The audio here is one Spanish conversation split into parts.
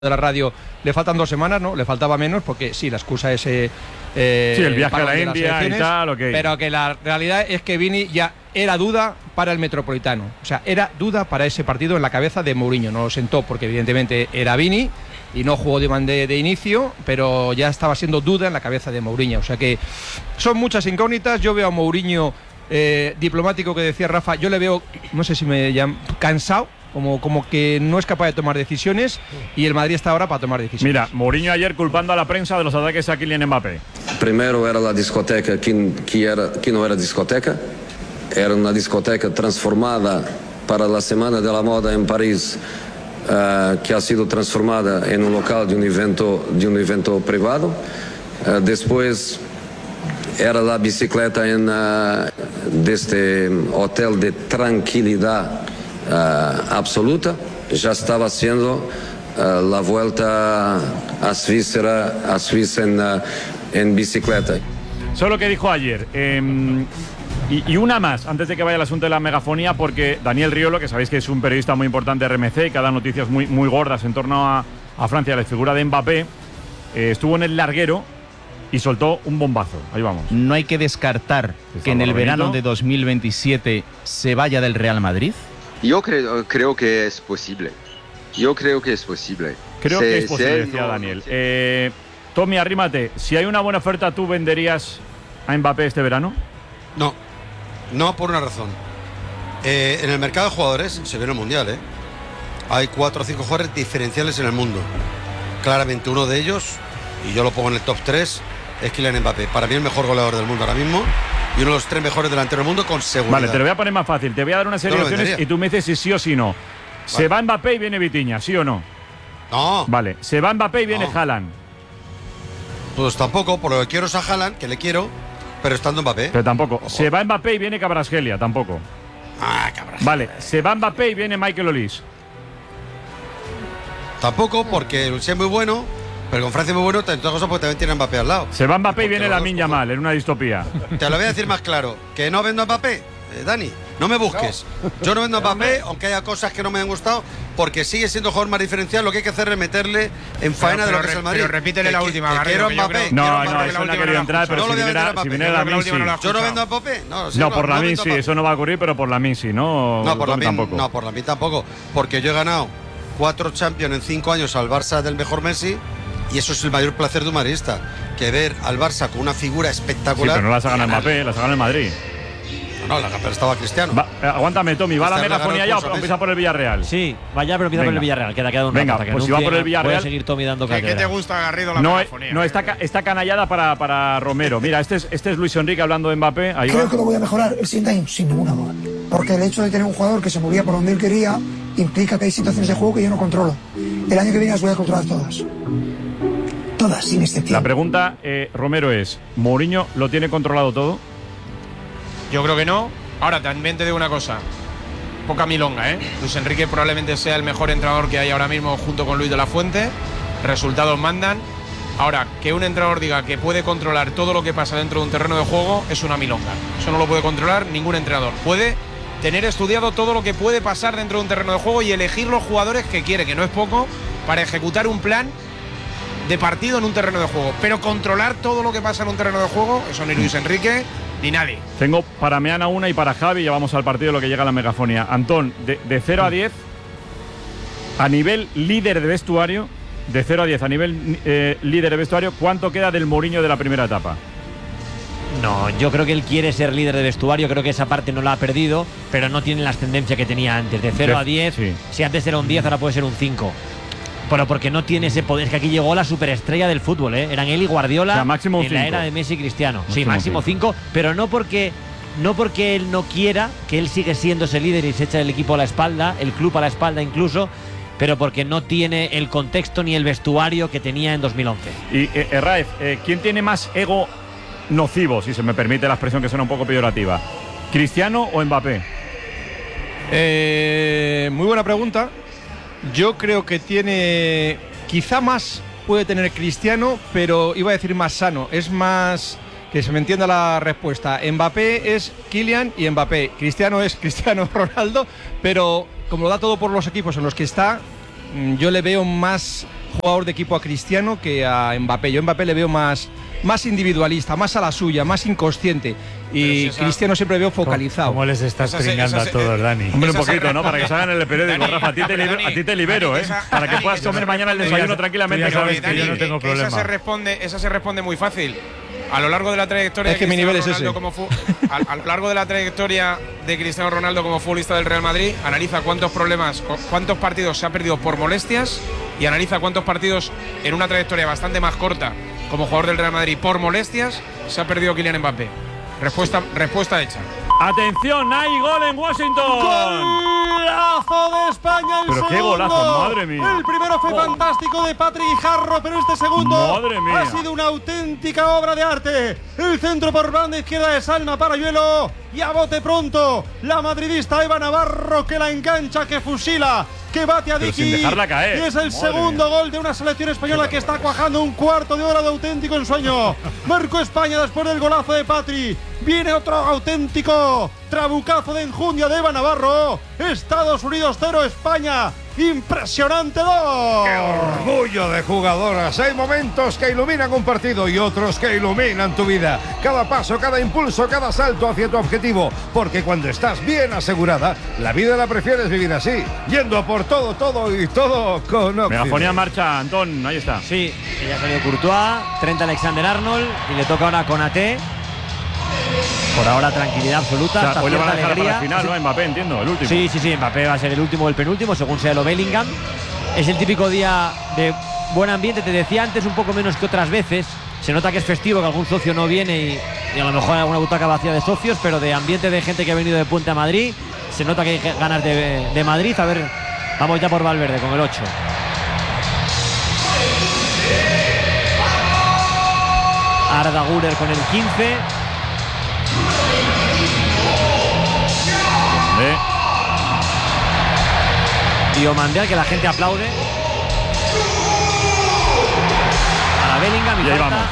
de la radio, le faltan 2 semanas, ¿no? Le faltaba menos porque sí, la excusa es sí, el viaje a la India y tal, okay. Pero que la realidad es que Vini ya era duda para el Metropolitano, o sea, era duda para ese partido en la cabeza de Mourinho. No lo sentó porque evidentemente era Vini y no jugó de inicio, pero ya estaba siendo duda en la cabeza de Mourinho, o sea que son muchas incógnitas. Yo veo a Mourinho diplomático, que decía Rafa, yo le veo, no sé si me llaman, cansado, como que no es capaz de tomar decisiones, y el Madrid está ahora para tomar decisiones. Mira, Mourinho ayer culpando a la prensa de los ataques a Kylian Mbappé. Primero era la discoteca que no era discoteca, era una discoteca transformada para la Semana de la Moda en París, que ha sido transformada en un local de un evento privado. Después era la bicicleta de este hotel de tranquilidad absoluta. Ya estaba haciendo la vuelta a Suiza en bicicleta. Solo que dijo ayer. Y una más, antes de que vaya el asunto de la megafonía, porque Daniel Riolo, que sabéis que es un periodista muy importante de RMC y que da noticias muy, muy gordas en torno a Francia, la figura de Mbappé, estuvo en el larguero y soltó un bombazo. Ahí vamos. ¿No hay que descartar que en el verano de 2027 se vaya del Real Madrid? Yo creo que es posible. Creo que es posible, decía Daniel. Tommy, arrímate. Si hay una buena oferta, ¿tú venderías a Mbappé este verano? No, por una razón. En el mercado de jugadores, se ve en el Mundial, hay 4 o 5 jugadores diferenciales en el mundo. Claramente uno de ellos, y yo lo pongo en el top 3, es Kylian Mbappé. Para mí el mejor goleador del mundo ahora mismo y uno de los 3 mejores delanteros del mundo con seguridad. Vale, te lo voy a poner más fácil. Te voy a dar una serie de opciones y tú me dices si sí o si no. Vale. Se va Mbappé y viene Vitinha, ¿sí o no? No. Vale, se va Mbappé y viene Haaland. Pues tampoco, por lo que quiero es a Haaland, que le quiero, pero estando Mbappé. Pero tampoco. Ojo. Se va Mbappé y viene Kvaratskhelia, tampoco. Kvaratskhelia. Vale, se va Mbappé y viene Michael Olise. Tampoco, porque el es muy bueno, pero con Francia es muy bueno, entre otras cosas, porque también tiene Mbappé al lado. Se va Mbappé y viene Lamine Yamal, en una distopía. Te lo voy a decir más claro, que no vendo a Mbappé, Dani, no me busques. Yo no vendo a Mbappé, aunque haya cosas que no me han gustado, porque sigue siendo el jugador más diferencial. Lo que hay que hacer es meterle en faena de lo que es el Madrid. Pero repítele la última, Garrido. Quiero Mbappé. No, eso no ha querido entrar, pero si viene Lamine, sí. ¿Yo no vendo a Mbappé? No, por Lamine sí, eso no va a ocurrir, pero por Lamine sí, ¿no? No, por Lamine tampoco. No, por Lamine tampoco, porque yo he ganado 4 Champions en 5 años al Barça del mejor Messi, y eso es el mayor placer de un madridista, que ver al Barça con una figura espectacular. Sí, pero no las ha ganado Mbappé, las ha ganado el Madrid. No, pero estaba Cristiano. Aguántame, Tommy, ¿va la megafonía ya o empieza por el Villarreal? Sí, vaya, pero empieza por el Villarreal. Queda un Venga, pues si va por el Villarreal. Puede seguir Tommy dando cátedra. ¿Qué te gusta, Garrido, la megafonía? No, está canallada para Romero. Mira, este es Luis Enrique hablando de Mbappé. Ahí Creo que lo voy a mejorar el siguiente año, sin ninguna duda. Porque el hecho de tener un jugador que se movía por donde él quería implica que hay situaciones de juego que yo no controlo. El año que viene las voy a controlar todas. Todas, sin excepción. La pregunta, Romero, es: ¿Mourinho lo tiene controlado todo? Yo creo que no. Ahora, también te digo una cosa. Poca milonga, Luis Enrique probablemente sea el mejor entrenador que hay ahora mismo junto con Luis de la Fuente. Resultados mandan. Ahora, que un entrenador diga que puede controlar todo lo que pasa dentro de un terreno de juego es una milonga. Eso no lo puede controlar ningún entrenador. Puede tener estudiado todo lo que puede pasar dentro de un terreno de juego y elegir los jugadores que quiere, que no es poco, para ejecutar un plan de partido en un terreno de juego. Pero controlar todo lo que pasa en un terreno de juego, eso ni Luis Enrique ni nadie. Tengo para Meana una y para Javi, ya vamos al partido, lo que llega a la megafonía. Antón, de 0 a 10, a nivel líder de vestuario, de 0 a 10 a nivel líder de vestuario, ¿cuánto queda del Mourinho de la primera etapa? No, yo creo que él quiere ser líder de vestuario, creo que esa parte no la ha perdido, pero no tiene la ascendencia que tenía antes. De 0 a 10, sí. Si antes era un 10, ahora puede ser un 5. Pero porque no tiene ese poder. Es que aquí llegó la superestrella del fútbol, Eran él y Guardiola, o sea, máximo en 5. La era de Messi y Cristiano. Sí, máximo 5, pero no porque él no quiera, que él sigue siendo ese líder y se echa el equipo a la espalda, el club a la espalda incluso, pero porque no tiene el contexto ni el vestuario que tenía en 2011. Y Raez, ¿quién tiene más ego nocivo, si se me permite la expresión que suena un poco peyorativa? ¿Cristiano o Mbappé? Muy buena pregunta. Yo creo que tiene, quizá más puede tener Cristiano, pero iba a decir más sano, es más, que se me entienda la respuesta. Mbappé es Kylian y Mbappé. Cristiano es Cristiano Ronaldo, pero como lo da todo por los equipos en los que está, yo le veo más jugador de equipo a Cristiano que a Mbappé. Yo a Mbappé le veo más individualista, más a la suya, más inconsciente. Y Cristiano siempre veo focalizado. ¿Cómo les estás pringando a todos, Dani? Hombre, un poquito, ¿no? Para que salgan en el periódico, Rafa. A ti te libero, ¿eh? Para que puedas comer mañana el desayuno tranquilamente. Ya sabes que yo no tengo problema. Esa se responde muy fácil. A lo largo de la trayectoria mi nivel es ese. A lo largo de la trayectoria de Cristiano Ronaldo como futbolista del Real Madrid, analiza cuántos partidos se ha perdido por molestias y analiza cuántos partidos en una trayectoria bastante más corta como jugador del Real Madrid por molestias se ha perdido Kylian Mbappé. Respuesta hecha. ¡Atención! ¡Hay gol en Washington! ¡Golazo de España! El pero segundo. ¡Qué golazo! ¡Madre mía! El primero fue fantástico de Patrick Guijarro, pero este segundo ¡madre mía! Ha sido una auténtica obra de arte. El centro por banda izquierda de Salma Parayuelo y a bote pronto la madridista Eva Navarro, que la engancha, que fusila, que bate a Diki, sin dejarla caer. y es el segundo gol de una selección española que está cuajando un cuarto de hora de auténtico ensueño. Marcó España después del golazo de Patri. Viene otro auténtico trabucazo de enjundia de Eva Navarro. Estados Unidos 0, España impresionante 2. ¡Qué orgullo de jugadoras! Hay momentos que iluminan un partido y otros que iluminan tu vida. Cada paso, cada impulso, cada salto hacia tu objetivo. Porque cuando estás bien asegurada, la vida la prefieres vivir así, yendo a por todo y todo con Oxy. Megafonía en marcha, Antón, ahí está. Sí, ya salió Courtois, Trent Alexander-Arnold y le toca ahora Konaté. Por ahora tranquilidad absoluta. O sea, hoy le van a dejar para el final, ¿no? Mbappé, entiendo, el último. Sí, Mbappé va a ser el último o el penúltimo, según sea lo Bellingham. Es el típico día de buen ambiente, te decía antes, un poco menos que otras veces. Se nota que es festivo, que algún socio no viene y a lo mejor hay alguna butaca vacía de socios, pero de ambiente de gente que ha venido de Puente a Madrid, se nota que hay ganas de Madrid. A ver, vamos ya por Valverde con el 8. Arda Güler con el 15. Diomandé, al que la gente aplaude. A la Bellingham y ahí vamos.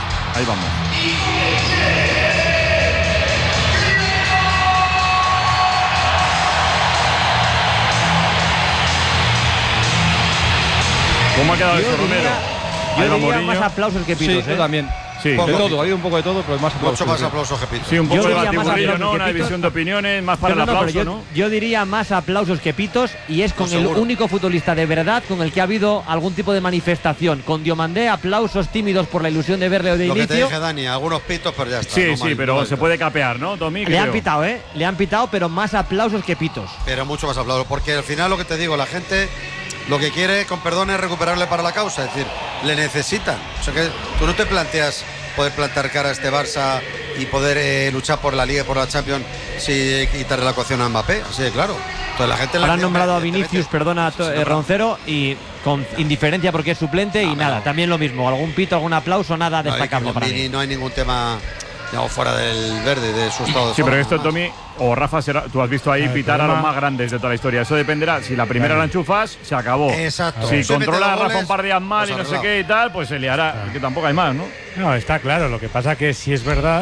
¿Cómo ha quedado eso, Romero? Yo diría más aplausos que pitos. Sí, yo también. Sí, de todo, ha habido un poco de todo, pero más aplausos. Mucho más aplausos que pitos. Sí, un poco de batiburrillo, ¿no? Una división de opiniones, más para el aplauso, ¿no? Yo diría más aplausos que pitos, y es con el único futbolista de verdad con el que ha habido algún tipo de manifestación. Con Diomandé, aplausos tímidos por la ilusión de verle de inicio. Lo que te dije, Dani, algunos pitos, pero ya está. Sí, pero se puede capear, ¿no, Tommy? Le han pitado, Le han pitado, pero más aplausos que pitos. Pero mucho más aplausos, porque al final lo que te digo, la gente lo que quiere, con perdón, es recuperarle para la causa, es decir, le necesitan. O sea que tú no te planteas poder plantar cara a este Barça y poder luchar por la Liga y por la Champions si quitarle la coacción a Mbappé, así de claro. Entonces la gente ahora han nombrado a Vinicius, perdona, Roncero, y con indiferencia porque es suplente y nada, también lo mismo, algún pito, algún aplauso, nada destacable para mí. No hay ningún tema fuera del verde, de su estado de sí, forma. pero esto, Tommy, o Rafa, tú has visto ahí pitar a los más grandes de toda la historia. Eso dependerá. Si la primera la enchufas, se acabó. Exacto. Si controla a Rafa un par de días mal y no sé qué y tal, pues se liará. Que tampoco hay más, ¿no? No, está claro. Lo que pasa que si es verdad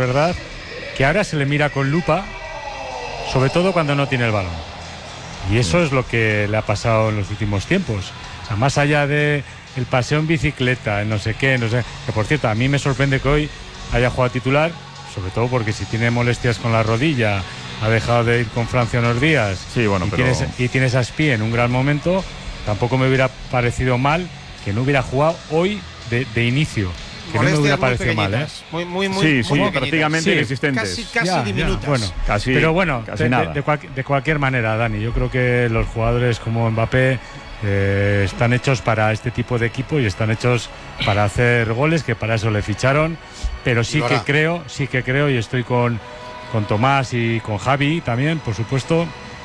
que ahora se le mira con lupa, sobre todo cuando no tiene el balón. Y eso es lo que le ha pasado en los últimos tiempos. O sea, más allá de el paseo en bicicleta, no sé qué, que por cierto, a mí me sorprende que hoy haya jugado titular, sobre todo porque si tiene molestias con la rodilla, ha dejado de ir con Francia unos días, sí, bueno, y tienes a Spie en un gran momento, tampoco me hubiera parecido mal que no hubiera jugado hoy de inicio, que no me hubiera parecido mal, muy prácticamente inexistentes, casi diminutas. Bueno, casi, pero bueno, casi nada. De cualquier manera, Dani, yo creo que los jugadores como Mbappé están hechos para este tipo de equipo y están hechos para hacer goles, que para eso le ficharon. Pero sí que creo y estoy con Tomás y con Javi también, por supuesto,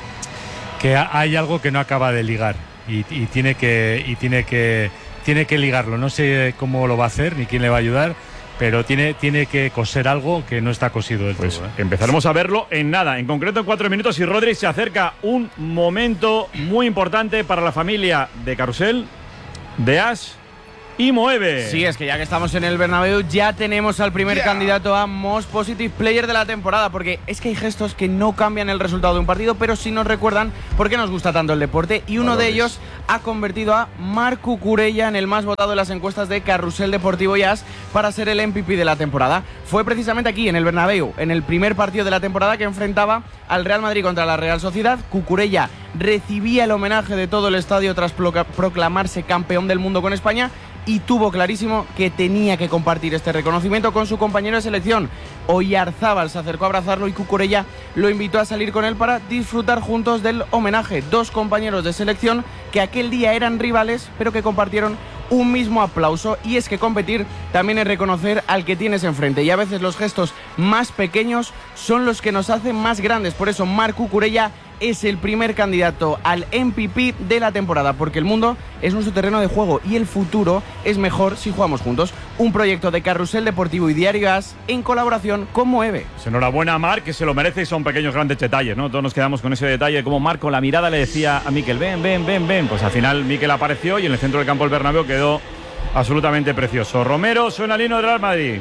que hay algo que no acaba de ligar y tiene que ligarlo. No sé cómo lo va a hacer ni quién le va a ayudar, pero tiene que coser algo que no está cosido del todo. Empezaremos a verlo en nada, en concreto en 4 minutos, y Rodri se acerca un momento muy importante para la familia de Carrusel, de Ash y mueve. Sí, es que ya que estamos en el Bernabéu ya tenemos al primer candidato a Most Positive Player de la temporada, porque es que hay gestos que no cambian el resultado de un partido, pero sí nos recuerdan por qué nos gusta tanto el deporte, y uno de ellos ha convertido a Marc Cucurella en el más votado de las encuestas de Carrusel Deportivo y AS para ser el MVP de la temporada. Fue precisamente aquí, en el Bernabéu, en el primer partido de la temporada que enfrentaba al Real Madrid contra la Real Sociedad. Cucurella recibía el homenaje de todo el estadio tras proclamarse campeón del mundo con España, y tuvo clarísimo que tenía que compartir este reconocimiento con su compañero de selección. Oyarzábal se acercó a abrazarlo y Cucurella lo invitó a salir con él para disfrutar juntos del homenaje. Dos compañeros de selección que aquel día eran rivales, pero que compartieron un mismo aplauso. Y es que competir también es reconocer al que tienes enfrente, y a veces los gestos más pequeños son los que nos hacen más grandes. Por eso Marc Cucurella es el primer candidato al MVP de la temporada, porque el mundo es nuestro terreno de juego y el futuro es mejor si jugamos juntos. Un proyecto de Carrusel Deportivo y Diario AS en colaboración con Moeve. Enhorabuena a Marc, que se lo merece, y son pequeños grandes detalles, ¿no? Todos nos quedamos con ese detalle, como Marc con la mirada le decía a Mikel, ven. Pues al final Mikel apareció y en el centro del campo del Bernabéu quedó absolutamente precioso. Romero, suena el himno del Real Madrid.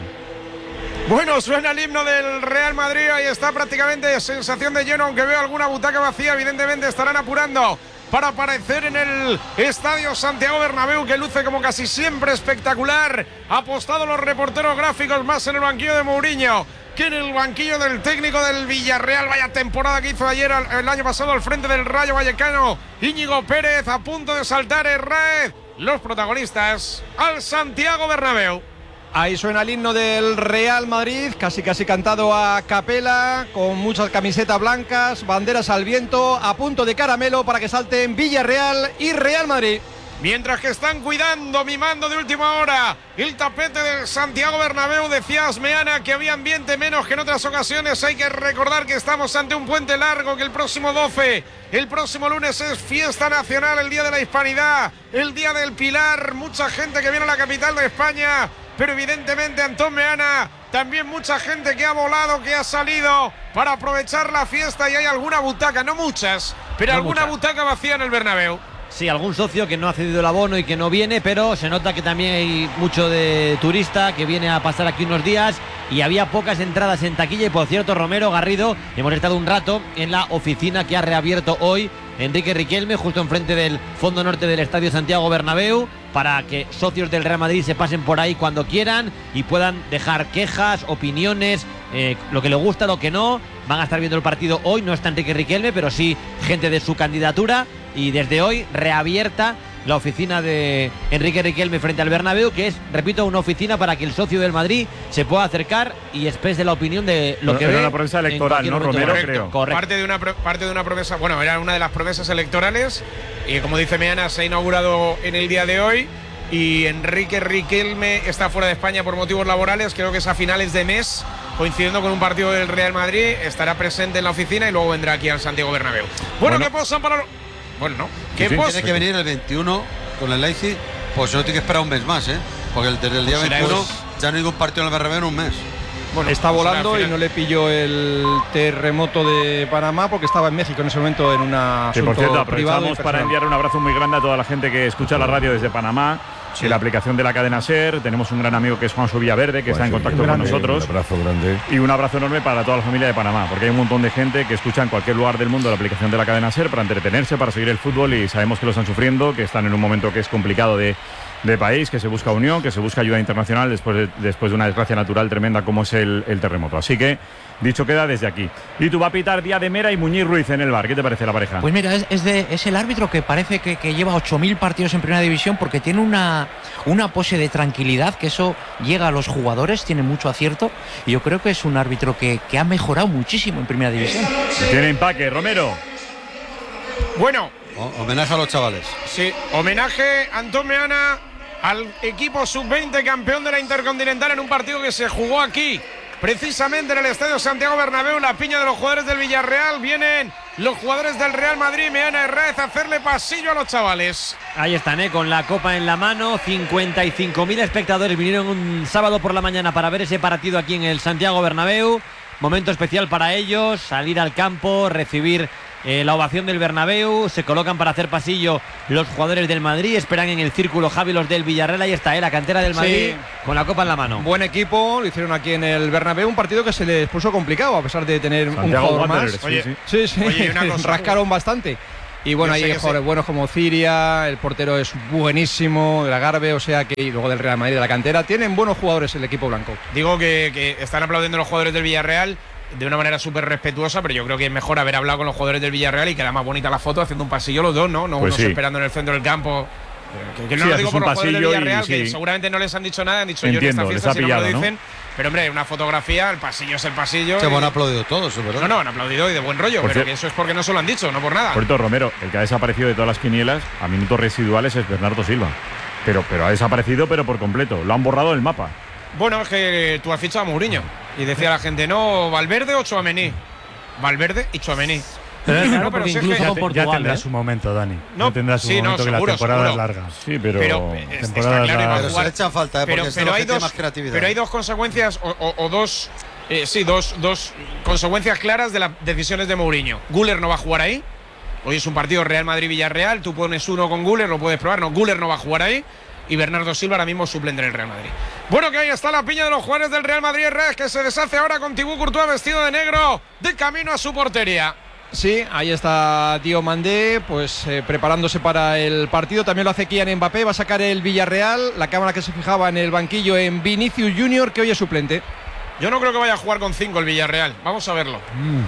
Bueno, suena el himno del Real Madrid, ahí está prácticamente sensación de lleno, aunque veo alguna butaca vacía. Evidentemente estarán apurando para aparecer en el Estadio Santiago Bernabéu, que luce como casi siempre espectacular. Apostado los reporteros gráficos más en el banquillo de Mourinho que en el banquillo del técnico del Villarreal. Vaya temporada que hizo ayer, el año pasado, al frente del Rayo Vallecano. Íñigo Pérez a punto de saltar Herrera. Los protagonistas al Santiago Bernabéu. Ahí suena el himno del Real Madrid, casi cantado a capela, con muchas camisetas blancas, banderas al viento, a punto de caramelo para que salten Villarreal y Real Madrid. Mientras que están cuidando, mimando de última hora el tapete del Santiago Bernabéu, decía Asmeana que había ambiente menos que en otras ocasiones. Hay que recordar que estamos ante un puente largo, que el próximo 12, el próximo lunes, es fiesta nacional, el Día de la Hispanidad, el Día del Pilar. Mucha gente que viene a la capital de España, pero evidentemente, Antón Meana, también mucha gente que ha volado, que ha salido para aprovechar la fiesta, y hay alguna butaca, no muchas, pero no alguna butaca vacía en el Bernabéu. Sí, algún socio que no ha cedido el abono y que no viene, pero se nota que también hay mucho de turista que viene a pasar aquí unos días, y había pocas entradas en taquilla. Y por cierto, Romero, Garrido, hemos estado un rato en la oficina que ha reabierto hoy Enrique Riquelme, justo enfrente del fondo norte del Estadio Santiago Bernabéu, para que socios del Real Madrid se pasen por ahí cuando quieran y puedan dejar quejas, opiniones, lo que le gusta, lo que no. Van a estar viendo el partido hoy, no está Enrique Riquelme, pero sí gente de su candidatura, y desde hoy reabierta la oficina de Enrique Riquelme frente al Bernabéu, que es, repito, una oficina para que el socio del Madrid se pueda acercar y exprese la opinión de lo que ve. Era una promesa electoral, ¿no, Romero? Creo. Correcto. Parte de una promesa, bueno, era una de las promesas electorales, y como dice Meana, se ha inaugurado en el día de hoy, y Enrique Riquelme está fuera de España por motivos laborales. Creo que es a finales de mes, coincidiendo con un partido del Real Madrid, estará presente en la oficina y luego vendrá aquí al Santiago Bernabéu. Bueno, ¿qué posan para los...? Bueno, no. ¿Qué tiene que venir el 21 con el Leipzig? Pues no tiene que esperar un mes más, porque desde el día 21 ya no hay ningún partido en el Bernabéu en un mes. Bueno, está volando y no le pilló el terremoto de Panamá porque estaba en México en ese momento en una asunto por cierto, privado. aprovechamos para enviar un abrazo muy grande a toda la gente que escucha la radio desde Panamá. Sí. La aplicación de la cadena SER. Tenemos un gran amigo que es Juanjo Villaverde, que está en contacto con nosotros. Un abrazo grande. Y un abrazo enorme para toda la familia de Panamá, porque hay un montón de gente que escucha en cualquier lugar del mundo la aplicación de la cadena SER para entretenerse, para seguir el fútbol, y sabemos que lo están sufriendo, que están en un momento que es complicado de país, que se busca unión, que se busca ayuda internacional después de una desgracia natural tremenda como es el terremoto. Así que, dicho queda desde aquí. Y tú va a pitar Díaz de Mera y Muñiz Ruiz en el bar. ¿Qué te parece la pareja? Pues mira, es el árbitro que parece que lleva 8.000 partidos en primera división, porque tiene una pose de tranquilidad, que eso llega a los jugadores, tiene mucho acierto, y yo creo que es un árbitro que ha mejorado muchísimo en primera división. Tiene empaque, Romero. Bueno. Homenaje a los chavales. Sí, homenaje a Antón Meana al equipo sub-20 campeón de la Intercontinental en un partido que se jugó aquí, precisamente en el Estadio Santiago Bernabéu. La piña de los jugadores del Villarreal. Vienen los jugadores del Real Madrid, Meana, Herrera, a hacerle pasillo a los chavales. Ahí están, con la copa en la mano. 55.000 espectadores vinieron un sábado por la mañana para ver ese partido aquí en el Santiago Bernabéu. Momento especial para ellos, salir al campo, recibir la ovación del Bernabéu, se colocan para hacer pasillo los jugadores del Madrid, esperan en el círculo Javi los del Villarreal, ahí está, la cantera del Madrid con la copa en la mano. Buen equipo, lo hicieron aquí en el Bernabéu, un partido que se les puso complicado a pesar de tener Santiago un jugador más. Oye, Oye, una cosa, rascaron bastante. Y bueno, hay jugadores buenos como Ciria, el portero es buenísimo, de la Garbe, o sea que y luego del Real Madrid de la cantera. Tienen buenos jugadores el equipo blanco. Digo que están aplaudiendo los jugadores del Villarreal de una manera súper respetuosa, pero yo creo que es mejor haber hablado con los jugadores del Villarreal y queda más bonita la foto haciendo un pasillo los dos, ¿no? No pues unos esperando en el centro del campo. Que no lo digo por los jugadores del Villarreal, que seguramente no les han dicho nada, han dicho yo en esta fiesta si no me lo dicen. Pero hombre, una fotografía, el pasillo es el pasillo. Se han aplaudido todos, ¿verdad? No, han aplaudido y de buen rollo, pero que eso es porque no se lo han dicho, no por nada. Por cierto, Romero, el que ha desaparecido de todas las quinielas a minutos residuales es Bernardo Silva. Pero ha desaparecido, pero por completo. Lo han borrado del mapa. Bueno, es que tú has fichado a Mourinho. Y decía la gente, no, Valverde o Tchouaméni. Valverde y Tchouaméni. Pero porque incluso ya tendrá su momento, Dani. No tendrá su momento, que seguro, la temporada seguro. es larga. Sí, pero está claro, pero se le echa falta, porque pero hay más creatividad. Pero hay dos consecuencias dos consecuencias claras de las decisiones de Mourinho. Güler no va a jugar ahí. Hoy es un partido Real Madrid-Villarreal. Tú pones uno con Güler, lo puedes probar. No, Güler no va a jugar ahí. Y Bernardo Silva ahora mismo suplente en el Real Madrid. Bueno, que ahí está la piña de los jugadores del Real Madrid, que se deshace ahora con Thibaut Courtois vestido de negro, de camino a su portería. Sí, ahí está Diomandé, pues preparándose para el partido. También lo hace Kylian Mbappé, va a sacar el Villarreal. La cámara que se fijaba en el banquillo en Vinicius Junior, que hoy es suplente. Yo no creo que vaya a jugar con 5 el Villarreal. Vamos a verlo.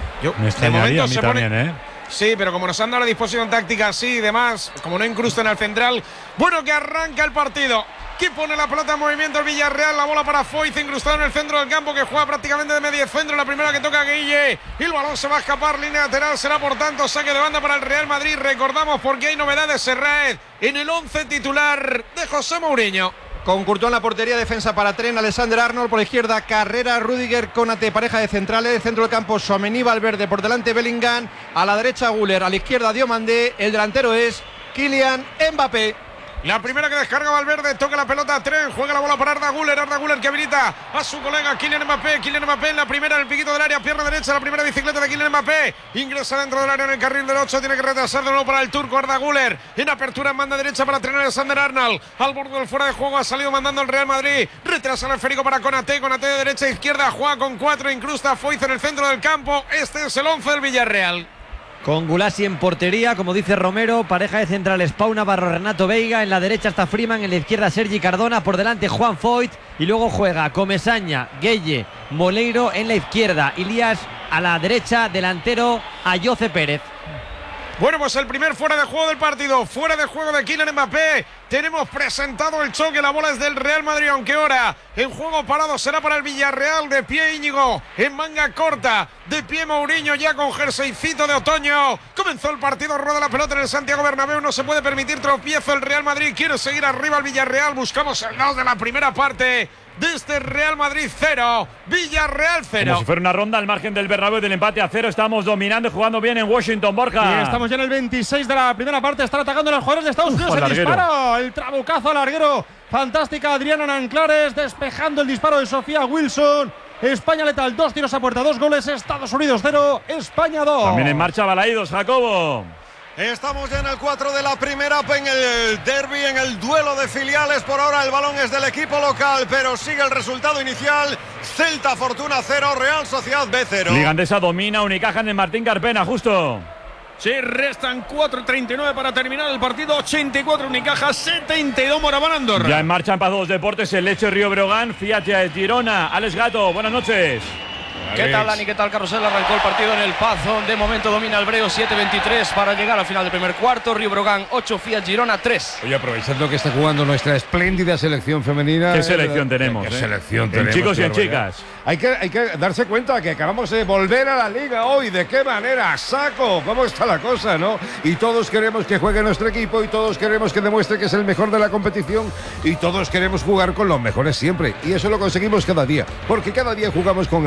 Me extrañaría a mí también, Sí, pero como nos han dado la disposición táctica así y demás, como no incrustan al central, bueno, que arranca el partido. Que pone la pelota en movimiento el Villarreal, la bola para Foyth, incrustado en el centro del campo, que juega prácticamente de medio centro, la primera que toca Guille, y el balón se va a escapar, línea lateral, será por tanto saque de banda para el Real Madrid. Recordamos porque hay novedades, Serraed, en el 11 titular de José Mourinho. Con Courtois en la portería, defensa para Trent, Alexander-Arnold por la izquierda, Carrera, Rüdiger, Konate, pareja de centrales, centro del campo, Tchouaméni, Valverde, por delante Bellingham, a la derecha Güler, a la izquierda Diomandé, el delantero es Kylian Mbappé. La primera que descarga Valverde, toca la pelota a Trent, juega la bola para Arda Güler que habilita a su colega Kylian Mbappé en la primera en el piquito del área, pierna derecha, la primera bicicleta de Kylian Mbappé, ingresa dentro del área en el carril del 8, tiene que retrasar de nuevo para el turco Arda Güler, en apertura en banda derecha para Trent, Alexander-Arnold, al borde del fuera de juego, ha salido mandando el Real Madrid, retrasa el esférico para Konate de derecha a izquierda, juega con 4, incrusta a Foyth en el centro del campo. Este es el 11 del Villarreal. Con Gulasi en portería, como dice Romero, pareja de centrales Pau Navarro, Renato Veiga, en la derecha está Freeman, en la izquierda Sergi Cardona, por delante Juan Foyth y luego juega Comesaña, Gueye, Moleiro en la izquierda, Ilías a la derecha, delantero Ayoce Pérez. Bueno, pues el primer fuera de juego del partido, fuera de juego de Kylian Mbappé. Tenemos presentado el choque, la bola es del Real Madrid, aunque ahora en juego parado será para el Villarreal. De pie Íñigo, en manga corta, de pie Mourinho ya con jerseycito de otoño. Comenzó el partido, rueda la pelota en el Santiago Bernabéu, no se puede permitir tropiezo el Real Madrid, quiere seguir arriba el Villarreal, buscamos el 2 de la primera parte. Desde Real Madrid 0, Villarreal 0. Como si fuera una ronda al margen del Bernabéu, del empate a 0. Estamos dominando y jugando bien en Washington, Borja. Y estamos ya en el 26 de la primera parte. Están atacando los jugadores de Estados Unidos. El disparo, el trabucazo al larguero. Fantástica Adriana Nanclares, despejando el disparo de Sofía Wilson. España letal, 2 tiros a puerta, 2 goles. Estados Unidos 0, España 2. También en marcha Balaídos, Jacobo. Estamos ya en el 4 de la primera, en el derbi, en el duelo de filiales. Por ahora el balón es del equipo local, pero sigue el resultado inicial. Celta Fortuna 0, Real Sociedad B 0. Liga Andesa domina, Unicaja en el Martín Carpena, justo. Sí, restan 4:39 para terminar el partido. 84 Unicaja, 72 Moraván Andorra. Ya en marcha en Paz de los Deportes, el Leche Río Breogán, Fiat de Girona. Alex Gato, buenas noches. ¿Qué tal, Dani? ¿Qué tal, Carrusel? Arrancó el partido en el Pazo. De momento domina el Breo, 7:23 para llegar al final del primer cuarto. Río Breogán 8, Fiat Girona 3. Oye, aprovechando que está jugando nuestra espléndida selección femenina. ¿Qué selección tenemos? ¿Qué selección tenemos? En chicos y en chicas. Hay que darse cuenta que acabamos de volver a la liga hoy. ¿De qué manera? ¡Saco! ¿Cómo está la cosa, no? Y todos queremos que juegue nuestro equipo y todos queremos que demuestre que es el mejor de la competición y todos queremos jugar con los mejores siempre. Y eso lo conseguimos cada día, porque cada día jugamos con el mejor equipo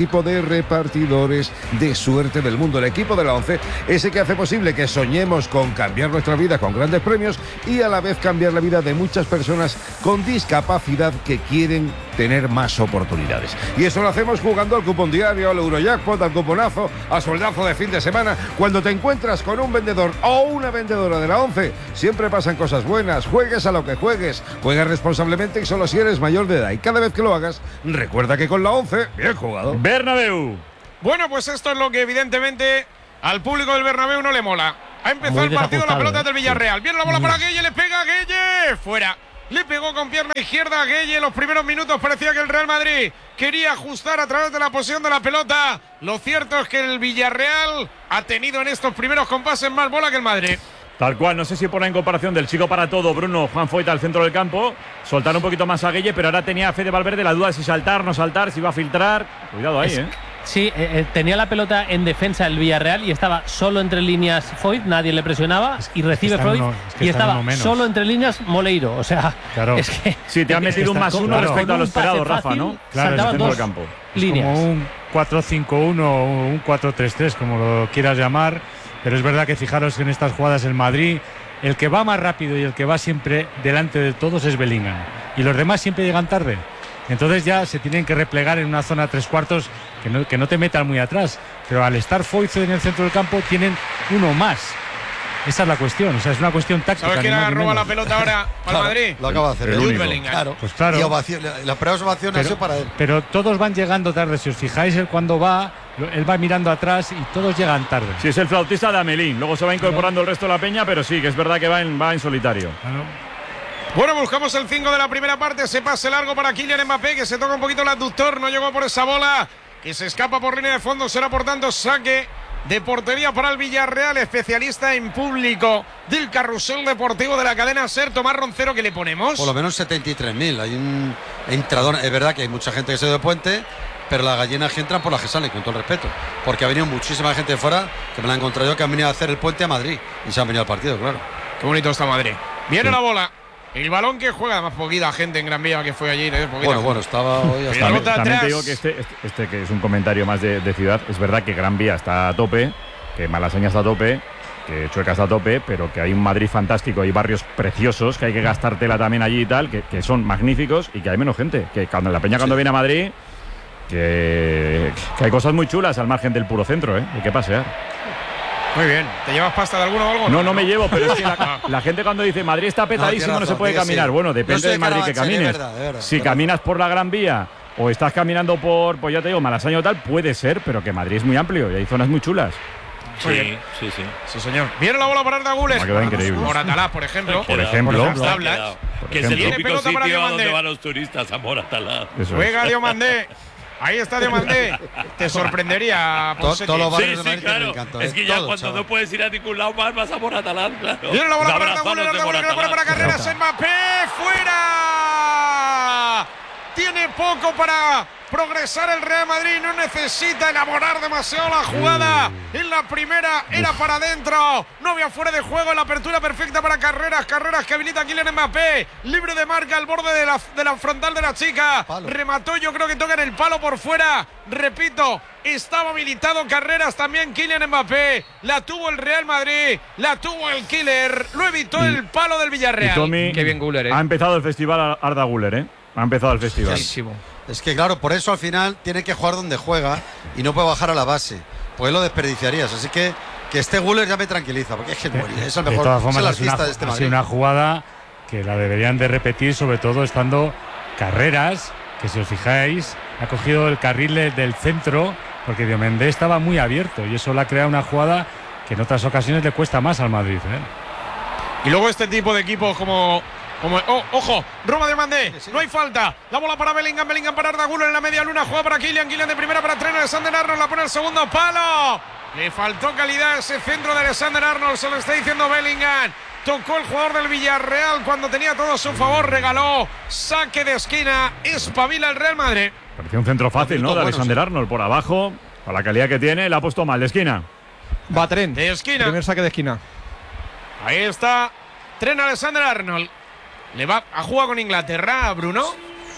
equipo de repartidores de suerte del mundo, el equipo de la ONCE, ese que hace posible que soñemos con cambiar nuestra vida con grandes premios y a la vez cambiar la vida de muchas personas con discapacidad que quieren tener más oportunidades. Y eso lo hacemos jugando al cupón diario, al Eurojackpot, al cuponazo, al soldazo de fin de semana. Cuando te encuentras con un vendedor o una vendedora de la ONCE, siempre pasan cosas buenas. Juegues a lo que juegues, juega responsablemente y solo si eres mayor de edad. Y cada vez que lo hagas, recuerda que con la ONCE, bien jugado. Bernabéu. Bueno, pues esto es lo que evidentemente al público del Bernabéu no le mola. Ha empezado el partido, la pelota del Villarreal. Viene la bola para Gueye, le pega a Gueye. Fuera. Le pegó con pierna izquierda a Gueye. En los primeros minutos parecía que el Real Madrid quería ajustar a través de la posición de la pelota. Lo cierto es que el Villarreal ha tenido en estos primeros compases más bola que el Madrid. Tal cual, no sé si por la incorporación del chico para todo, Bruno Juan Foyt al centro del campo, soltar un poquito más a Gueye, pero ahora tenía Fede Valverde la duda de si saltar, no saltar, si iba a filtrar. Cuidado ahí, Sí, tenía la pelota en defensa el Villarreal y estaba solo entre líneas Foyt, nadie le presionaba y recibe Foyt y estaba solo entre líneas Moleiro. O sea, claro. es que sí, te han metido un más uno respecto a lo esperado, Rafa, ¿no? Claro, saltaban dos del campo. líneas. Como un 4-5-1 o un 4-3-3, como lo quieras llamar. Pero es verdad que fijaros que en estas jugadas el Madrid, el que va más rápido y el que va siempre delante de todos es Bellingham. Y los demás siempre llegan tarde. Entonces ya se tienen que replegar en una zona 3/4 que no te metan muy atrás. Pero al estar Foyt en el centro del campo tienen uno más. Esa es la cuestión, o sea, es una cuestión táctica. ¿Sabes quién roba la pelota ahora para claro, Madrid? Lo acaba de hacer el único. Bellingham. Claro. Pues claro. Y la primera ovación ha sido para él. Pero todos van llegando tarde. Si os fijáis, él cuando va, él va mirando atrás y todos llegan tarde. Sí, es el flautista de Amelín. Luego se va incorporando el resto de la peña, pero sí, que es verdad que va en solitario. Bueno, buscamos el 5 de la primera parte. Se pase largo para Kylian Mbappé, que se toca un poquito el abductor. No llegó por esa bola, que se escapa por línea de fondo. Será, por tanto, saque de portería para el Villarreal. Especialista en público del carrusel deportivo de la cadena SER. Tomás Roncero, ¿qué le ponemos? Por lo menos 73.000. Hay un entrador. Es verdad que hay mucha gente que se ha ido de puente, pero las gallinas que entran por las que salen, con todo el respeto. Porque ha venido muchísima gente de fuera, que me la he encontrado yo, que han venido a hacer el puente a Madrid. Y se han venido al partido, claro. Qué bonito está Madrid. Viene la bola. El balón que juega, además poquita gente en Gran Vía que fue allí. Bueno, estaba hoy hasta también te digo que este que es un comentario más de ciudad, es verdad que Gran Vía está a tope, que Malasaña está a tope, que Chueca está a tope, pero que hay un Madrid fantástico, hay barrios preciosos, que hay que gastártela también allí y tal, que son magníficos y que hay menos gente. Que cuando la peña cuando viene a Madrid, que hay cosas muy chulas al margen del puro centro, hay que pasear. Muy bien. ¿Te llevas pasta de alguno o algo? No me llevo, pero es que la gente cuando dice Madrid está petadísimo, no se puede caminar. Bueno, depende de Madrid que camines. De verdad, si caminas por la Gran Vía o estás caminando por, pues ya te digo, Malasaña o tal, puede ser, pero que Madrid es muy amplio y hay zonas muy chulas. Sí, señor. Viene la bola para Arda Güler. Ha quedado increíble. Moratalá, por ejemplo. Por ejemplo. Que es el típico sitio donde van los turistas a Moratalá. Juega Diomandé. Ahí está Diomandé. Te sorprendería. Todos los barrios de Madrid claro. Me encantó, es que ya cuando chaval. No puedes ir a ningún lado más vas a Moratalán, claro. Viene la bola para Arda Güler, que la pone para Carreras. Mbappé fuera. Tiene poco para progresar el Real Madrid, no necesita elaborar demasiado la jugada. En la primera era para adentro, no había fuera de juego, en la apertura perfecta para Carreras que habilita a Kylian Mbappé, libre de marca al borde de la frontal de la chica. Remató, yo creo que toca en el palo por fuera. Repito, estaba habilitado Carreras, también Kylian Mbappé. La tuvo el Real Madrid, la tuvo el Killer, lo evitó el palo del Villarreal. Tommy, qué bien Güler, Ha empezado el festival Arda Güler, Ha empezado el festival. Es que claro, por eso al final tiene que jugar donde juega y no puede bajar a la base, pues lo desperdiciarías. Así que este Güler ya me tranquiliza, porque es que es el mejor, es el artista de este Madrid. Ha sido una jugada que la deberían de repetir, sobre todo estando Carreras, que si os fijáis ha cogido el carril del centro, porque Diomandé estaba muy abierto y eso le ha creado una jugada que en otras ocasiones le cuesta más al Madrid. Y luego este tipo de equipos como ojo, Roma de Mandé, no hay falta. La bola para Bellingham para Arda Güler en la media luna, juega para Kylian de primera para Trent Alexander-Arnold, la pone al segundo palo. Le faltó calidad ese centro de Alexander-Arnold, se lo está diciendo Bellingham. Tocó el jugador del Villarreal cuando tenía todo a su favor, regaló saque de esquina, espabila el Real Madrid. Parecía un centro fácil, ¿no? De Alexander-Arnold por abajo, para la calidad que tiene, la ha puesto mal de esquina. Va Trent, de esquina. Primer saque de esquina. Ahí está Trent Alexander-Arnold. Le va a jugar con Inglaterra, Bruno.